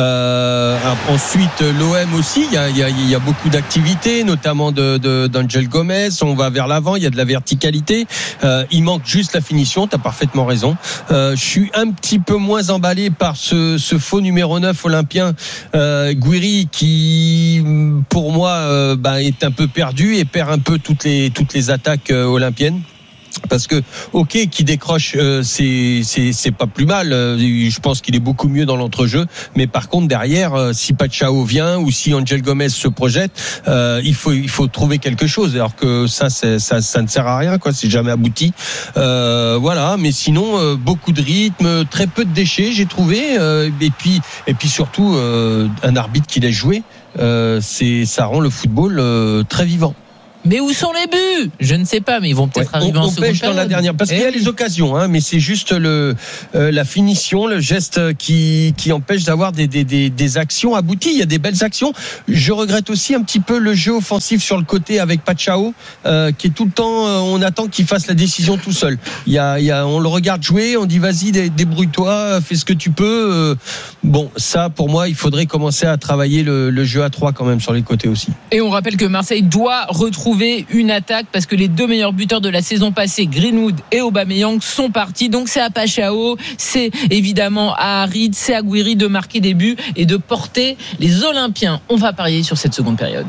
Euh, ensuite l'O M aussi. Il y a, il y a, il y a beaucoup d'activités, notamment de, de d'Angel Gomez. On va vers l'avant. Il y a de la verticalité. Euh, il manque juste la finition. T'as parfaitement raison. Euh, je suis un petit peu moins emballé par ce, ce faux numéro neuf olympien euh, Gouiri qui pour moi euh, bah, est un peu perdu et perd un peu toutes les toutes les attaques euh, olympiennes. Parce que ok qui décroche euh, c'est c'est c'est pas plus mal, euh, je pense qu'il est beaucoup mieux dans l'entrejeu, mais par contre derrière euh, si Pachao vient ou si Angel Gomez se projette, euh, il faut il faut trouver quelque chose, alors que ça c'est, ça ça ne sert à rien quoi, c'est jamais abouti. Euh, voilà, mais sinon euh, beaucoup de rythme, très peu de déchets j'ai trouvé, euh, et puis et puis surtout euh, un arbitre qui laisse jouer, euh, c'est ça rend le football euh, très vivant. Mais où sont les buts ? Je ne sais pas, mais ils vont peut-être ouais, arriver on, en seconde période. On pêche dans la dernière, parce eh qu'il y a les occasions, hein, mais c'est juste le euh, la finition, le geste qui qui empêche d'avoir des, des des des actions abouties. Il y a des belles actions. Je regrette aussi un petit peu le jeu offensif sur le côté avec Pachao, euh, qui est tout le temps, euh, on attend qu'il fasse la décision tout seul. Il y a il y a, on le regarde jouer, on dit vas-y dé, débrouille-toi, fais ce que tu peux. Euh, bon, ça pour moi, il faudrait commencer à travailler le, le jeu à trois quand même sur les côtés aussi. Et on rappelle que Marseille doit retrouver une attaque parce que les deux meilleurs buteurs de la saison passée, Greenwood et Aubameyang, sont partis. Donc c'est à Pachao, c'est évidemment à Harit, c'est à Gouiri de marquer des buts et de porter les Olympiens. On va parier sur cette seconde période.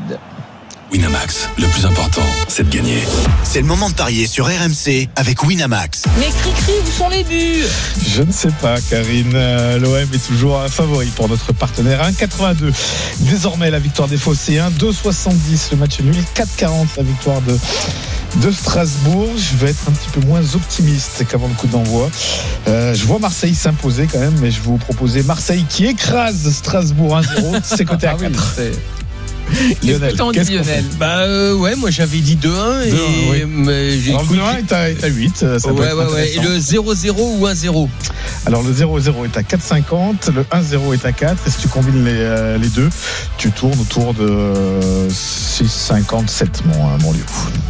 Winamax, le plus important, c'est de gagner. C'est le moment de parier sur R M C avec Winamax. Mais Cricri, où sont les buts ? Je ne sais pas, Karine. Euh, L'O M est toujours un favori pour notre partenaire. un virgule quatre-vingt-deux. Désormais, la victoire des Phocéens. deux virgule soixante-dix le match nul. quatre virgule quarante la victoire de, de Strasbourg. Je vais être un petit peu moins optimiste qu'avant le coup d'envoi. Euh, je vois Marseille s'imposer quand même, mais je vais vous proposer Marseille qui écrase Strasbourg un zéro. C'est côté à quatre. Lionel, qu'est-ce qu'on fait ? Bah euh, ouais, moi j'avais dit deux un et oui. mais j'ai alors le deux un est à, est à huit, ça ouais, peut être ouais, ouais. Et le zéro zéro ou un zéro ? Alors le zéro zéro est à quatre virgule cinquante, le un zéro est à quatre, et si tu combines les, euh, les deux, tu tournes autour de euh, six virgule cinquante-sept mon, euh, mon lieu.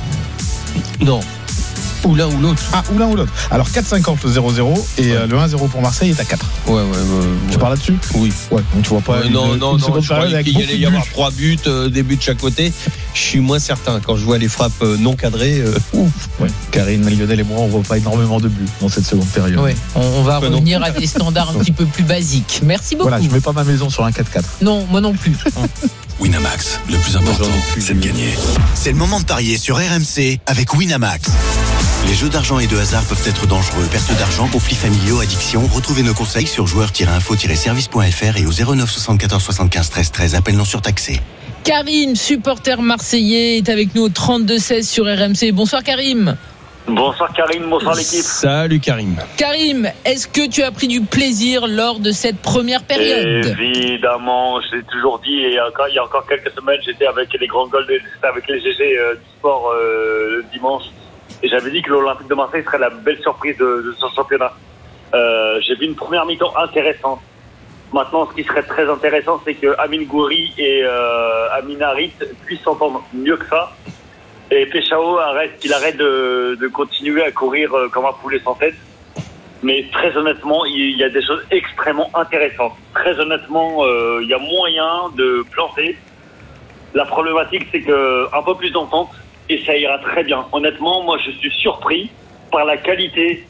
Non. Ou l'un ou l'autre. Ah, ou l'un ou l'autre. Alors quatre virgule cinquante le zéro zéro et ouais. le un zéro pour Marseille est à quatre. Ouais, ouais, ouais. Tu ouais. parles là-dessus ? Oui. Ouais, donc tu vois pas. Ouais, une, non, non, une non. Je croyais qu'il y allait y avoir buts. trois buts, euh, des buts de chaque côté. Je suis moins certain. Quand je vois les frappes euh, non cadrées, euh, ouf. Ouais. Karine, Lionel et moi, on voit pas énormément de buts dans cette seconde période. Ouais. On, on va ouais, revenir non. à des standards un petit peu plus basiques. Merci beaucoup. Voilà, je mets pas ma maison sur un quatre quatre. Non, moi non plus. Winamax, le plus important, c'est de gagner. C'est le moment de parier sur R M C avec Winamax. Les jeux d'argent et de hasard peuvent être dangereux. Perte d'argent, conflits familiaux, addiction. Retrouvez nos conseils sur joueurs tiret info tiret service point f r et au zéro neuf soixante-quatorze soixante-quinze treize treize. Appel non surtaxé. Karim, supporter marseillais, est avec nous au trente-deux seize sur R M C. Bonsoir Karim. Bonsoir Karim, bonsoir l'équipe. Salut Karim. Karim, est-ce que tu as pris du plaisir lors de cette première période ? Évidemment, je l'ai toujours dit, et encore, il y a encore quelques semaines, j'étais avec les grands goals, j'étais avec les G G euh, du sport euh, le dimanche, et j'avais dit que l'Olympique de Marseille serait la belle surprise de, de ce championnat. Euh, j'ai vu une première mi-temps intéressante. Maintenant, ce qui serait très intéressant, c'est que Amine Gouiri et euh, Amin Harit puissent s'entendre mieux que ça. Et Pechao arrête, qu'il arrête de, de continuer à courir comme un poulet sans tête. Mais très honnêtement, il y a des choses extrêmement intéressantes. Très honnêtement, euh, il y a moyen de planter. La problématique, c'est que un peu plus d'entente et ça ira très bien. Honnêtement, moi, je suis surpris par la qualité,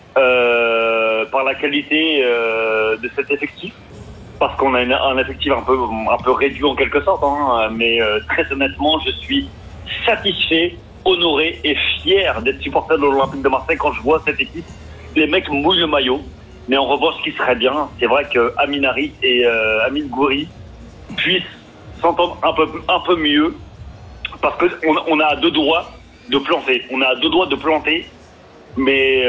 euh, par la qualité euh, de cet effectif, parce qu'on a une, un effectif un peu, un peu réduit en quelque sorte. Hein, mais euh, très honnêtement, je suis satisfait, honoré et fier d'être supporter de l'Olympique de Marseille quand je vois cette équipe. Les mecs mouillent le maillot. Mais en revanche, ce qui serait bien, c'est vrai que Amin Harit et euh, Amine Gouiri puissent s'entendre un peu, un peu mieux, parce qu'on on a à deux doigts de planter. On a à deux doigts de planter, mais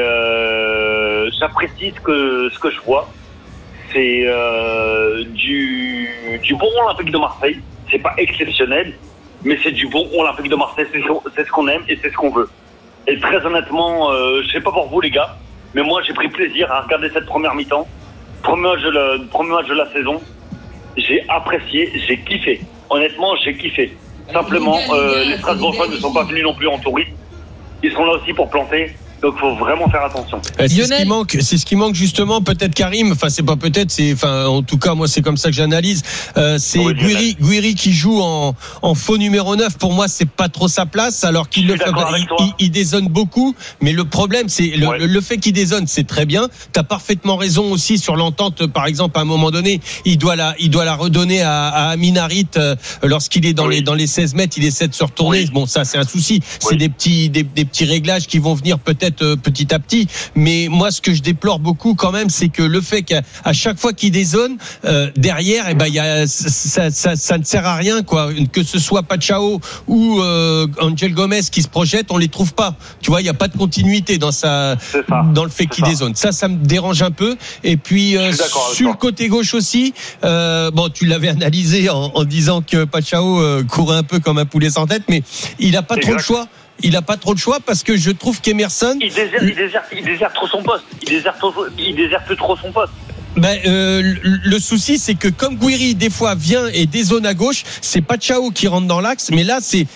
euh, j'apprécie ce que, ce que je vois. C'est euh, du, du bon Olympique de Marseille. C'est pas exceptionnel, mais c'est du bon Olympique de Marseille. C'est, c'est ce qu'on aime et c'est ce qu'on veut. Et très honnêtement, euh, je sais pas pour vous les gars, mais moi j'ai pris plaisir à regarder cette première mi-temps. Premier match de la, premier match de la saison. J'ai apprécié, j'ai kiffé. Honnêtement, j'ai kiffé. Simplement, euh, les Strasbourgeois ne sont pas venus non plus en touriste. Ils sont là aussi pour planter. Donc, faut vraiment faire attention. C'est ce qui manque, c'est ce qui manque justement, peut-être Karim. Enfin, c'est pas peut-être, c'est, enfin, en tout cas, moi, c'est comme ça que j'analyse. Euh, c'est oui, Gouiri, Gouiri qui joue en, en faux numéro neuf. Pour moi, c'est pas trop sa place, alors qu'il le fait, il, il, il dézone beaucoup. Mais le problème, c'est le, ouais. le, le fait qu'il dézone, c'est très bien. T'as parfaitement raison aussi sur l'entente. Par exemple, à un moment donné, il doit la, il doit la redonner à, à Amin Harit euh, lorsqu'il est dans oui. les, dans les seize mètres, il essaie de se retourner. Oui. Bon, ça, c'est un souci. Oui. C'est des petits, des, des petits réglages qui vont venir peut-être petit à petit, mais moi ce que je déplore beaucoup quand même, c'est que le fait qu'à à chaque fois qu'il dézone euh, derrière, et eh ben il y a ça, ça, ça ne sert à rien quoi, que ce soit Pachao ou euh, Angel Gomez qui se projette, on les trouve pas. Tu vois, il y a pas de continuité dans sa dans le fait qu'il dézone. Ça, ça me dérange un peu. Et puis euh, sur le côté gauche aussi, euh, bon, tu l'avais analysé en, en disant que Pachao euh, courait un peu comme un poulet sans tête, mais il a pas exact. trop le choix. Il n'a pas trop de choix parce que je trouve qu'Emerson. Il déserte, il déserte, il déserte trop son poste. Il déserte, il déserte trop son poste. Ben, euh, le, le souci, c'est que comme Gouiri, des fois, vient et dézone à gauche, c'est Pachao qui rentre dans l'axe, mais là, c'est